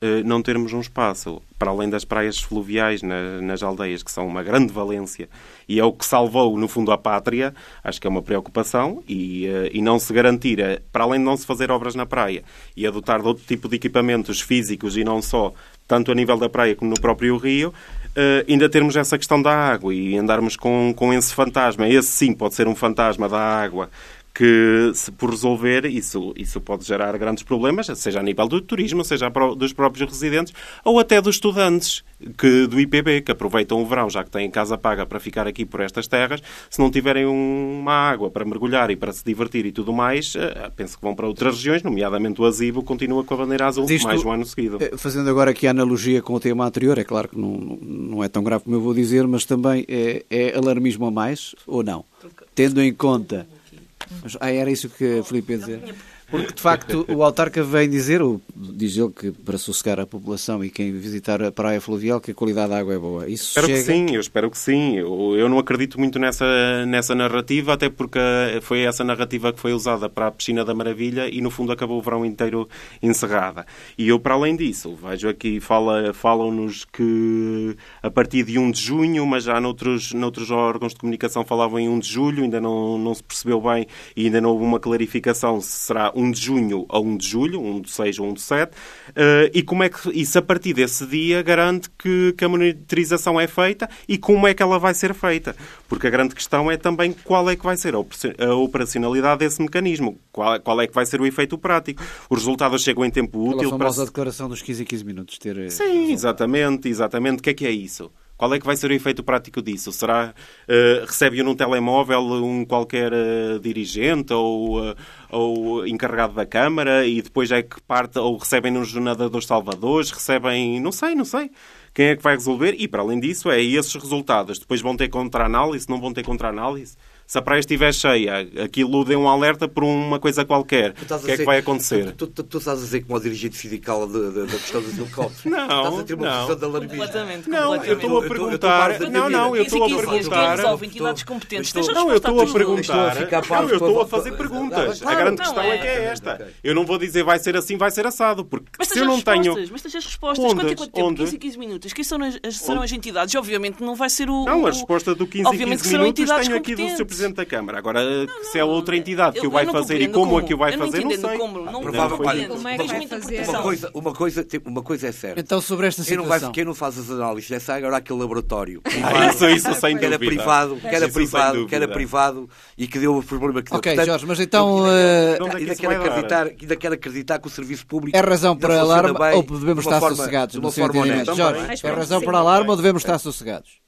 não termos um espaço, para além das praias fluviais nas, nas aldeias, que são uma grande valência, e é o que salvou, no fundo, a pátria, acho que é uma preocupação, e, e não se garantir, para além de não se fazer obras na praia, e adotar de outro tipo de equipamentos físicos e não só, tanto a nível da praia como no próprio rio, Uh, ainda termos essa questão da água e andarmos com, com esse fantasma. Esse sim pode ser um fantasma da água que, se por resolver, isso, isso pode gerar grandes problemas, seja a nível do turismo, seja dos próprios residentes ou até dos estudantes que, do I P B, que aproveitam o verão, já que têm casa paga para ficar aqui por estas terras. Se não tiverem uma água para mergulhar e para se divertir e tudo mais, uh, penso que vão para outras regiões, nomeadamente o Azibo continua com a bandeira azul Disto, mais um ano seguido. Fazendo agora aqui a analogia com o tema anterior, é claro que não, não é tão grave como eu vou dizer, mas também é, é alarmismo a mais ou não? Tendo em conta... Ah, era isso que a Filipe ia dizer? Porque, de facto, o autarca vem dizer, ou diz ele que para sossegar a população e quem visitar a praia fluvial, que a qualidade da água é boa. Isso espero chega... que sim, eu espero que sim. Eu, eu não acredito muito nessa, nessa narrativa, até porque foi essa narrativa que foi usada para a Piscina da Maravilha e, no fundo, acabou o verão inteiro encerrada. E eu, para além disso, vejo aqui, fala, falam-nos que a partir de um de junho, mas já noutros, noutros órgãos de comunicação falavam em um de julho, ainda não, não se percebeu bem e ainda não houve uma clarificação se será um de junho ou um de julho, um de seis ou um de sete, uh, e como é que isso a partir desse dia garante que, que a monitorização é feita e como é que ela vai ser feita, porque a grande questão é também qual é que vai ser a operacionalidade desse mecanismo, qual, qual é que vai ser o efeito prático. Os resultados chegam em tempo útil. A famosa para... declaração dos quinze e quinze minutos. Ter... Sim, exatamente, exatamente. O que é que é isso? Qual é que vai ser o efeito prático disso? Será, uh, recebe-o num telemóvel um qualquer uh, dirigente ou, uh, ou encarregado da Câmara e depois é que parte, ou recebem nos nadadores salvadores, recebem, não sei, não sei. Quem é que vai resolver? E, para além disso, é esses resultados. Depois vão ter contra-análise, não vão ter contra-análise? Se a praia estiver cheia, aquilo dê um alerta por uma coisa qualquer, o que é que vai acontecer? Tu, tu, tu, tu estás a dizer como o dirigente sindical da questão dos helicópteros? Não, estás a ter uma não. posição de alarmismo. Completamente, não, completamente. eu estou a perguntar... Não, não, eu estou a perguntar... Resolve entidades competentes. Não, eu estou a perguntar... Não, eu estou a fazer Ah, perguntas. A grande questão é que é esta. Eu não vou dizer vai ser assim, vai ser assado, porque se eu não tenho... Mas tens as respostas. Quanto é quanto tempo? quinze e quinze minutos. Quem serão as entidades? Obviamente não vai ser o... Não, a resposta do quinze e quinze minutos tenho aqui do senhor Presidente da Câmara. Agora, não, não, se é outra entidade que o vai fazer e como, como é que o vai fazer, não sei. Como, não, provavelmente. Como é que vai fazer? Uma coisa, uma, coisa, uma coisa é certa. Então, sobre esta quem situação... Não vai, quem não faz as análises dessa agora aquele laboratório. Ah, isso, isso sem que era dúvida. privado, que era isso privado, que era privado e que deu o problema que deu. Ok, Portanto, Jorge, mas então... Ainda, ainda, quero acreditar, ainda quero acreditar que o serviço público... É razão para alarme ou devemos estar sossegados? De uma forma honesta. Jorge, é razão para alarme ou devemos estar sossegados?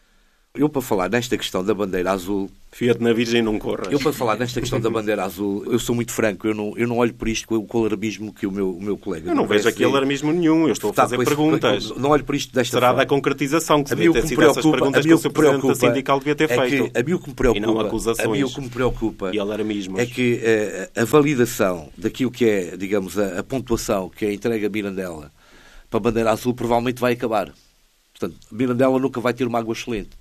Eu, para falar nesta questão da bandeira azul... Fiat na Virgem não corra. Eu, para falar nesta questão da bandeira azul, eu sou muito franco, eu não, eu não olho por isto com o alarmismo que o meu, o meu colega... Eu não vejo aqui alarmismo nenhum, eu estou a fazer perguntas. Não olho por isto desta Será forma. da concretização que se devia ter sido essas perguntas que o seu Presidente da Sindical devia ter feito. A mim o que me preocupa, e não acusações a mim o que me preocupa e alarmismos. É que a, a validação daquilo que é, digamos, a, a pontuação que é entregue a Mirandela para a bandeira azul provavelmente vai acabar. Portanto, Mirandela nunca vai ter uma água excelente.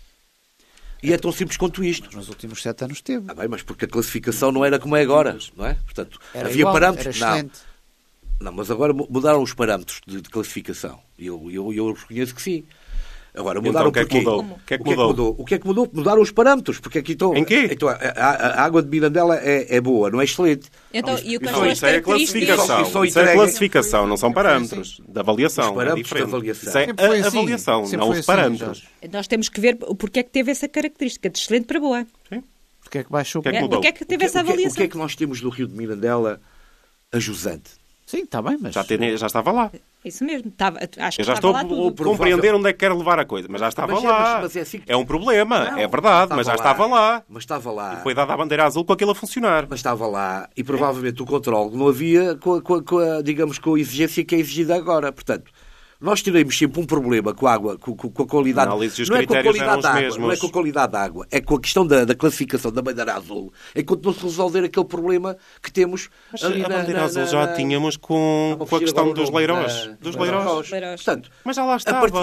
E é tão simples quanto isto. Mas nos últimos sete anos teve. Ah, bem, mas porque a classificação não era como é agora, não é? Portanto, era havia igual, parâmetros. Era excelente. Não, não, mas agora mudaram os parâmetros de, de classificação. E eu, eu, eu reconheço que sim. Agora, mudaram então, o que é que mudou? O que é que mudou? O que é que mudou? Mudaram os parâmetros. Porque aqui estou... Em quê? Então, a, a, a água de Mirandela é, é boa, não é excelente. Então, e o que não, isso é a classificação. Isso, isso é a classificação, não são parâmetros. Da avaliação. Os parâmetros é da avaliação. Isso é a assim. avaliação, Sempre não os parâmetros. Assim, nós temos que ver porque é que teve essa característica de excelente para boa. Sim. Porque é que baixou? Porque é que, porque é que teve o que, essa avaliação? O que é que nós temos no Rio de Mirandela a jusante? Sim, está bem, mas... Já, tem, já estava lá. Isso mesmo. Estava, acho que Eu já estava estou lá tudo. a compreender onde é que quer levar a coisa, mas já estava mas lá. É, mas, mas é, assim que... é um problema, não, é verdade, mas já lá. estava lá. Mas estava lá. E foi dada a bandeira azul com aquilo a funcionar. Mas estava lá e provavelmente o controle não havia com a, com a, com a, digamos, com a exigência que é exigida agora. Portanto, nós teremos sempre um problema com a água, com, com a qualidade... Análise, os não é com a qualidade da água, mesmos. não é com a qualidade da água, é com a questão da, da classificação da bandeira azul, enquanto não se resolver aquele problema que temos mas ali a na, bandeira na, azul na, já tínhamos com, com a questão dos leirós. Na, dos leirós. leirós. Leirós. Portanto, mas já lá estava. A partir,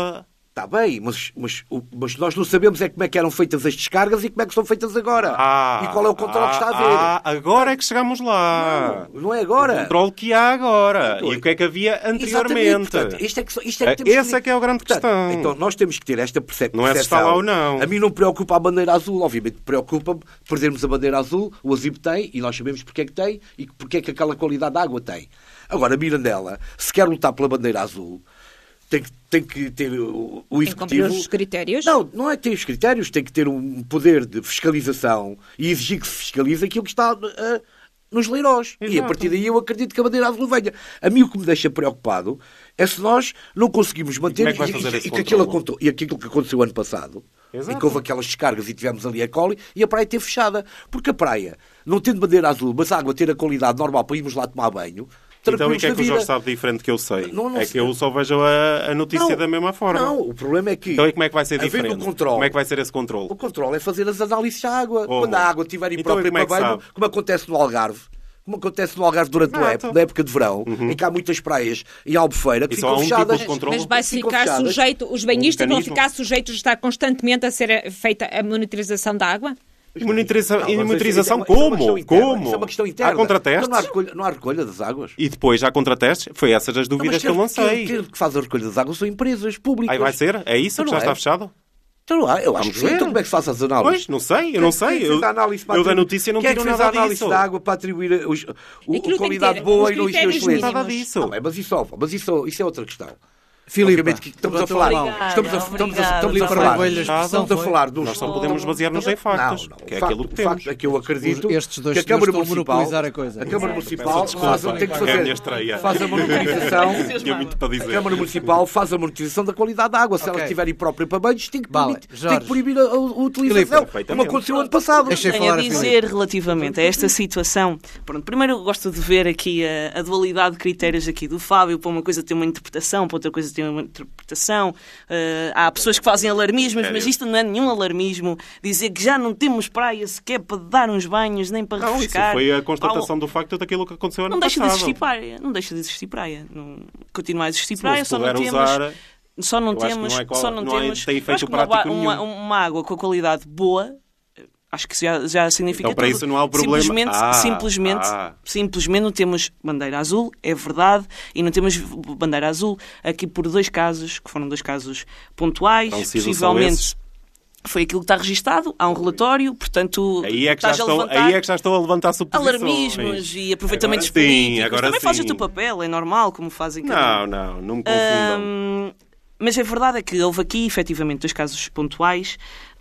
Está bem, mas, mas, mas nós não sabemos é como é que eram feitas as descargas e como é que são feitas agora. Ah, e qual é o controle ah, que está a haver. Ah, agora é que chegamos lá. Não, não é agora. O controle que há agora. Então, e o que é que havia anteriormente. Exatamente. Portanto, isto é que, isto é que temos Esse que... é que é a grande Portanto, questão. Então, nós temos que ter esta percepção. Não é se está lá ou não. A mim não me preocupa a bandeira azul. Obviamente, preocupa-me perdermos a bandeira azul. O Azibe tem, e nós sabemos porque é que tem, e porque é que aquela qualidade de água tem. Agora, Mirandela, se quer lutar pela bandeira azul... Tem que, tem que ter o, o executivo... Tem que os critérios? Não, não é que ter os critérios, tem que ter um poder de fiscalização e exigir que se fiscalize aquilo que está uh, nos leirós. E a partir daí eu acredito que a bandeira azul venha. A mim o que me deixa preocupado é se nós não conseguimos manter... E, como é que vai fazer e, esse e, que aquilo, controle? e aquilo que aconteceu ano passado, Exato. em que houve aquelas descargas e tivemos ali a coli, e a praia esteve fechada. Porque a praia, não tendo bandeira azul, mas a água ter a qualidade normal para irmos lá tomar banho... Então, e o que é que o Jorge sabe diferente que eu sei? Não, não é sei. que eu só vejo a, a notícia não, da mesma forma. Não, o problema é que... Então, e como é que vai ser diferente? Um controle, como é que vai ser esse controle? O controle é fazer as análises da água. Oh, Quando a água estiver imprópria então, para banho, como acontece no Algarve. Como acontece no Algarve durante a época, na época de verão, uhum. em que há muitas praias e Albufeira que e ficam um fechadas. tipo de controle? Mas vai ficar sujeito, os banhistas um vão ficar sujeitos a estar constantemente a ser feita a monitorização da água? E monitorização, e monitorização é uma, como? É como? Isso é uma questão interna. Há contratestes? Não há, recolha, não há recolha das águas. E depois há contratestes? Foi essas as dúvidas não, que eu lancei. Quem que faz a recolha das águas são empresas públicas. Aí vai ser? É isso então que já é. está fechado? Então não há. Eu acho Vamos que sim. ver. Então como é que se faz as análises? Pois, não sei, eu não sei. Eu, eu da notícia não Quem tiro é que fez nada a análise disso. da água para atribuir a, os, o, a qualidade ter, boa e não excelente? Nada disso. Não, mas isso, mas isso, isso é outra questão. Filipe, que estamos a falar, obrigada, estamos a, estamos a, estamos a falar, estamos a falar dos... Nós só podemos basear-nos em factos, não, não, que é facto, aquilo que o temos. facto é que eu acredito Estes dois que a Câmara estão a Municipal, monopolizar a coisa. A Câmara Municipal Peço desculpa, faz, tem que é a minha fazer, estreia. faz a monitorização, Tinha muito para dizer. a Câmara Municipal faz a monitorização da qualidade da água. Se okay. ela estiver imprópria para banhos, tem que, vale. permitir, tem que proibir a, a, a utilização, Filipe, como aconteceu ano passado. Deixa Tenho a dizer relativamente a esta situação. Pronto, primeiro eu gosto de ver aqui a, a dualidade de critérios aqui do Fábio. Para uma coisa tem uma interpretação, para outra coisa tem uma interpretação. Uh, há pessoas que fazem alarmismos, mas isto não é nenhum alarmismo. Dizer que já não temos praia sequer para dar uns banhos, nem para não, refrescar. Isso foi a constatação do facto daquilo que aconteceu ano não passado. Deixa de existir praia. Não deixa de existir praia. Não, continua a existir se praia, se só não temos... Usar... Só não temos, não é qual, só não não temos, tem efeito uma, prático uma, nenhum. uma água com a qualidade boa, acho que já, já significa então, para tudo. isso não há o problema. Simplesmente, ah, simplesmente, ah. simplesmente não temos bandeira azul, é verdade, e não temos bandeira azul aqui por dois casos, que foram dois casos pontuais, possivelmente. Foi aquilo que está registado, há um relatório, portanto... Aí é que, já estou, aí é que já estou a levantar suposições. Alarmismos e aproveitamentos agora sim, políticos. agora Também sim. fazes o teu papel, é normal, como fazem... Não, não, não me confundam. Hum, mas a verdade é que houve aqui, efetivamente, dois casos pontuais,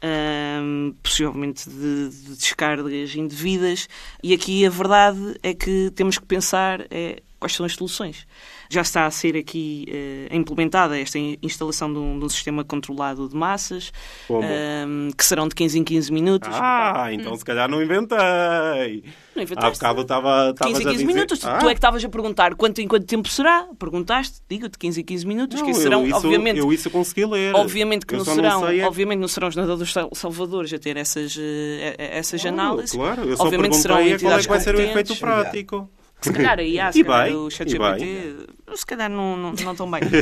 hum, possivelmente de, de descargas indevidas, e aqui a verdade é que temos que pensar é, quais são as soluções. Já está a ser aqui uh, implementada esta instalação de um, de um sistema controlado de massas, um, que serão de quinze em quinze minutos. Ah, então se calhar não inventei. Não inventaste. Há bocado estava quinze em quinze dizer... minutos. Ah. Tu é que estavas a perguntar quanto em quanto tempo será. Perguntaste, digo-te, quinze em quinze minutos. Não, que serão, eu, isso, obviamente, eu isso consegui ler. Obviamente que, eu não só serão, não sei é... obviamente não serão os nadadores salvadores a ter essas, uh, essas claro, análises. Claro, eu só obviamente serão perguntei entidades qual é que vai ser o efeito competentes. prático. Se calhar aí há, se E calhar bem, o chat e G P T, bem. se calhar não, não, não tão bem.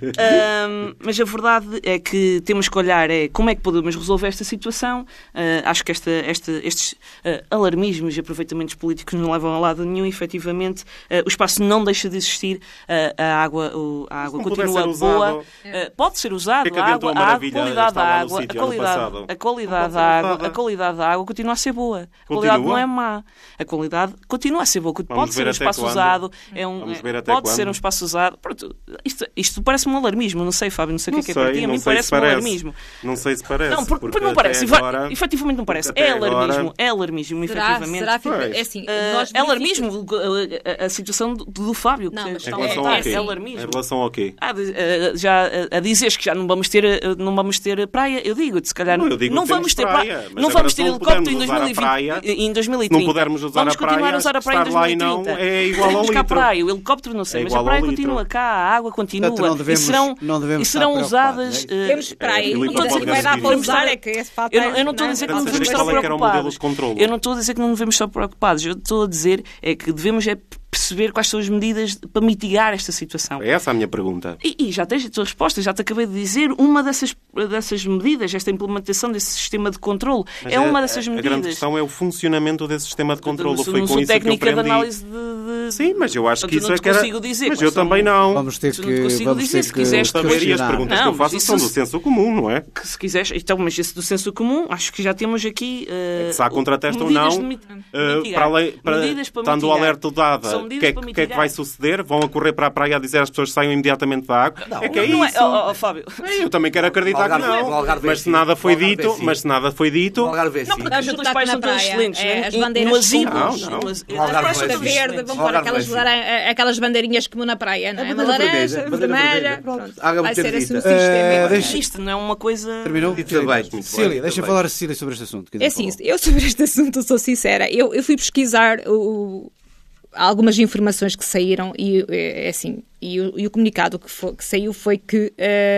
um, mas a verdade é que temos que olhar é como é que podemos resolver esta situação. Uh, acho que esta, esta, estes uh, alarmismos e aproveitamentos políticos não levam a lado nenhum. Efetivamente, uh, o espaço não deixa de existir. Uh, a água, uh, a água continua boa. Uh, pode ser usado. É que a água, a qualidade da água, a qualidade, a qualidade da água, a qualidade da água continua a ser boa. A qualidade não é má. A qualidade continua a ser boa. Pode ser um espaço usado. É um, pode quando. ser um espaço usado. Pronto, isto, isto parece-me um alarmismo. Não sei, Fábio, não sei o que é que é para ti. A mim parece-me um alarmismo. Não sei se parece. Não, porque, porque não parece. Agora, efetivamente não parece. É alarmismo. Agora... É alarmismo, será, efetivamente. Será, é assim, uh, nós é alarmismo a, a, a situação do, do Fábio. Não, mas em relação é, ao quê? é alarmismo. Em relação ao quê? Ah, já, a dizeres que já não vamos ter, não vamos ter praia, eu digo-te, se calhar não, eu digo não vamos ter praia. Não vamos ter helicóptero em dois mil e vinte, praia, em dois mil e trinta. Não pudermos usar vamos a praia, continuar a usar a praia em dois mil e trinta. Não é igual ao litro. A praia, o helicóptero não sei, é mas a praia continua cá, a água continua. Portanto, não devemos, e serão, não devemos e serão usadas... É Temos para aí. É, Não estou a dizer que vai dar para usar, é que esse fato Eu não, eu não estou a dizer que não devemos estar preocupados. Eu não estou a dizer que não devemos estar preocupados. Eu estou a dizer é que devemos é perceber quais são as medidas para mitigar esta situação. É essa a minha pergunta. E, e já tens a tua resposta, já te acabei de dizer, uma dessas, dessas medidas, esta implementação desse sistema de controle, Mas é uma dessas a, medidas. A grande questão é o funcionamento desse sistema de controle. Não Foi com sou isso que eu técnica de aprendi. análise de, de... Sim, mas eu acho que Portanto, isso não é te que era... consigo dizer Mas quais eu são- também não. Vamos ter Não te que, consigo vamos dizer, ter se que quiseres Saber e as questionar. perguntas Não, que eu faço mas são isso- do senso comum, não é? Que se quiseres, então, mas esse do senso comum, acho que já temos aqui. Uh, Se há contrateste ou medidas não, de mit- uh, mitigar. para além, para, Medidas para estando o mitigar. alerta dado, São o medidas que, é, para que- que é que mitigar. vai suceder? Vão a correr para a praia a dizer às pessoas que saiam imediatamente da água? Não, é que é Não isso. oh, oh, Fábio. Eu também quero acreditar O Algarve- que o não. Algarve é Mas se assim. nada foi O Algarve é dito, assim. mas se nada foi dito... O Algarve é assim. Não, porque os Vamos outros botar pais na são todos praia. excelentes. É, no- as no- bandeiras no de asilo. fumo. Não, não. no as- O as Algarve praia vai são Está todos ser verde, excelentes. vão O pôr Algarve aquelas, vai laran- aquelas bandeirinhas como na praia, não é? A Uma bandeira laranja, vermelha, a bandeira vermelha. vermelha. Pronto, Pronto. água Vai ser muito assim o bonita. sistema. Eh, deixa- Isto não é uma coisa. Terminou? Muito bem. Muito Cecília, bem, deixa muito falar a bem. Cecília sobre este assunto. É assim, eu sobre este assunto sou sincera. Eu, eu fui pesquisar o, algumas informações que saíram e é assim, e o, e o comunicado que, foi, que saiu foi que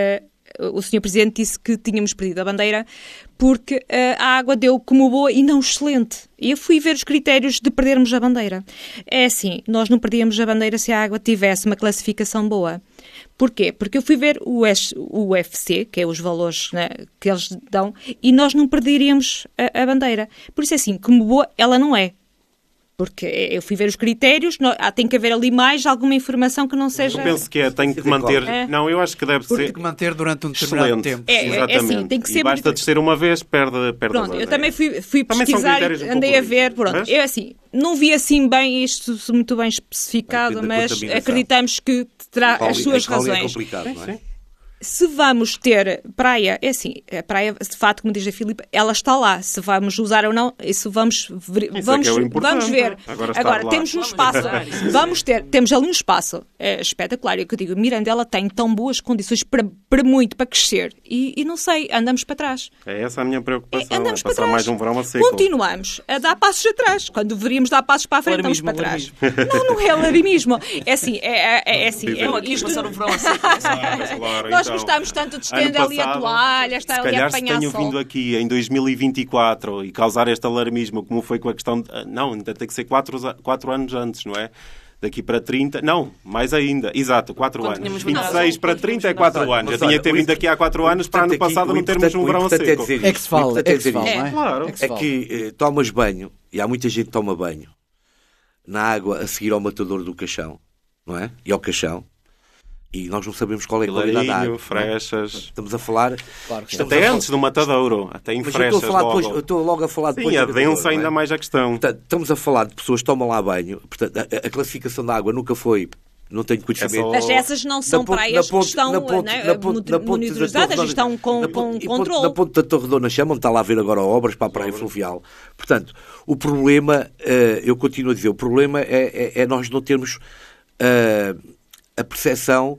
uh, o senhor Presidente disse que tínhamos perdido a bandeira porque uh, a água deu como boa e não excelente. E eu fui ver os critérios de perdermos a bandeira. É assim, nós não perdíamos a bandeira se a água tivesse uma classificação boa. Porquê? Porque eu fui ver o, S, o U F C, que é os valores, né, que eles dão, e nós não perderíamos a, a bandeira. Por isso é assim, como boa, ela não é. Porque eu fui ver os critérios, não, há, tem que haver ali mais alguma informação que não seja... Eu penso que é, tem que manter... É. Não, eu acho que deve Porque ser... tem que manter durante um determinado Excelente. tempo. É, é Exatamente. assim, tem que ser e basta muito- descer uma vez, perde, perde Pronto, a eu bandeira. também fui, fui Também são pesquisar, critérios um andei pouco a ver, rígidos, pronto, mas- eu assim, não vi assim bem isto muito bem especificado, Depende da mas contaminação. acreditamos que terá Qual- as suas a qual é razões. complicado, não é? Se vamos ter praia, é assim, a praia, de facto, como diz a Filipe, ela está lá. Se vamos usar ou não, isso vamos ver. Isso é Vamos, que é o importante. vamos ver. Agora estar Agora, lá. temos um espaço. Vamos ter, temos ali um espaço é, espetacular. Eu que digo, Mirandela tem tão boas condições para, para muito, para crescer. E, e não sei, andamos para trás. É essa a minha preocupação. É, andamos é para passar trás. mais um verão a seco. Continuamos a dar passos atrás. Quando deveríamos dar passos para a frente, Alarmismo, estamos para trás. Não, não é alarmismo. É assim, é, é, é assim. Não, É, Aqui isto- passar o verão a seco. Claro, Nós então. gostamos tanto de Ano estender ali a passado, toalha, estar se ali a calhar se apanhar tenho sol. vindo aqui em dois mil e vinte e quatro e causar este alarmismo, como foi com a questão de... Não, ainda tem que ser quatro, quatro anos antes, não é? Daqui para trinta... Não, mais ainda. Exato, quatro Quando anos. tínhamos vinte e mandado- seis para quando trinta é tínhamos quatro mandado- anos. Eu Mas tinha olha, que ter o vindo aqui há quatro o anos para ano importante aqui- passado o não termos um importante- verão o a importante é seco. dizer É que se fala, O é importante que se fala, dizer não é? isto. Claro. É que se É fala. que eh, tomas banho, e há muita gente que toma banho, na água a seguir ao matador do caixão, não é? E ao caixão. E nós não sabemos qual é a qualidade da Pilarinho, água. não é? frechas... Estamos a falar... Claro que estamos Até a falar- antes do matadouro. Até em Mas eu frechas estou a falar logo. depois, eu estou logo a falar depois... Sim, do adensa matador, não é? ainda mais a questão. Portanto, estamos a falar de pessoas que tomam lá banho. Portanto, a, a classificação da água nunca foi... Não tenho conhecimento. É só- Mas essas não são Na ponte- praias na ponte- que estão na ponte- né, na ponte- na ponte da monitorizadas Torre e estão com, na com ponte- e ponte- controle. Na ponte da Torre Dona Chama, onde está lá a ver agora obras para a praia fluvial. Portanto, o problema, eh, eu continuo a dizer, o problema é, é- é nós não termos eh, a percepção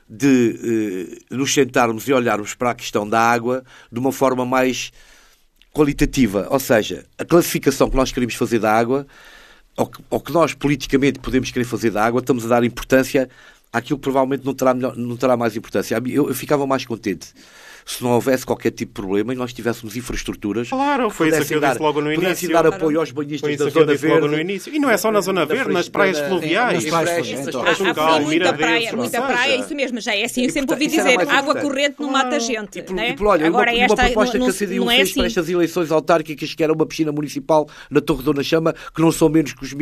de eh, nos sentarmos e olharmos para a questão da água de uma forma mais qualitativa. Ou seja, a classificação que nós queremos fazer da água, ou que, ou que nós politicamente podemos querer fazer da água, estamos a dar importância àquilo que provavelmente não terá, melhor- não terá mais importância. Eu, eu ficava mais contente se não houvesse qualquer tipo de problema e nós tivéssemos infraestruturas Claro, foi isso que eu dar, disse logo no pudessem início. dar apoio aos banhistas Foi isso da que eu Zona disse logo Verde. no início. E não é só na Zona Da Verde, nas praias Fresca, fluviais. nas praias Fresca, fluviais, Há, há Juncal, muita Miradeus, praia, ou muita seja, praia, isso mesmo, já é assim, eu E, sempre portanto, ouvi isso era dizer, mais água importante. corrente não mata gente. E por, né? e por, olha, Agora uma, esta uma proposta não, que a C D U não é fez assim. para estas eleições autárquicas, que era uma piscina municipal na Torre Dona Chama, que não são menos que os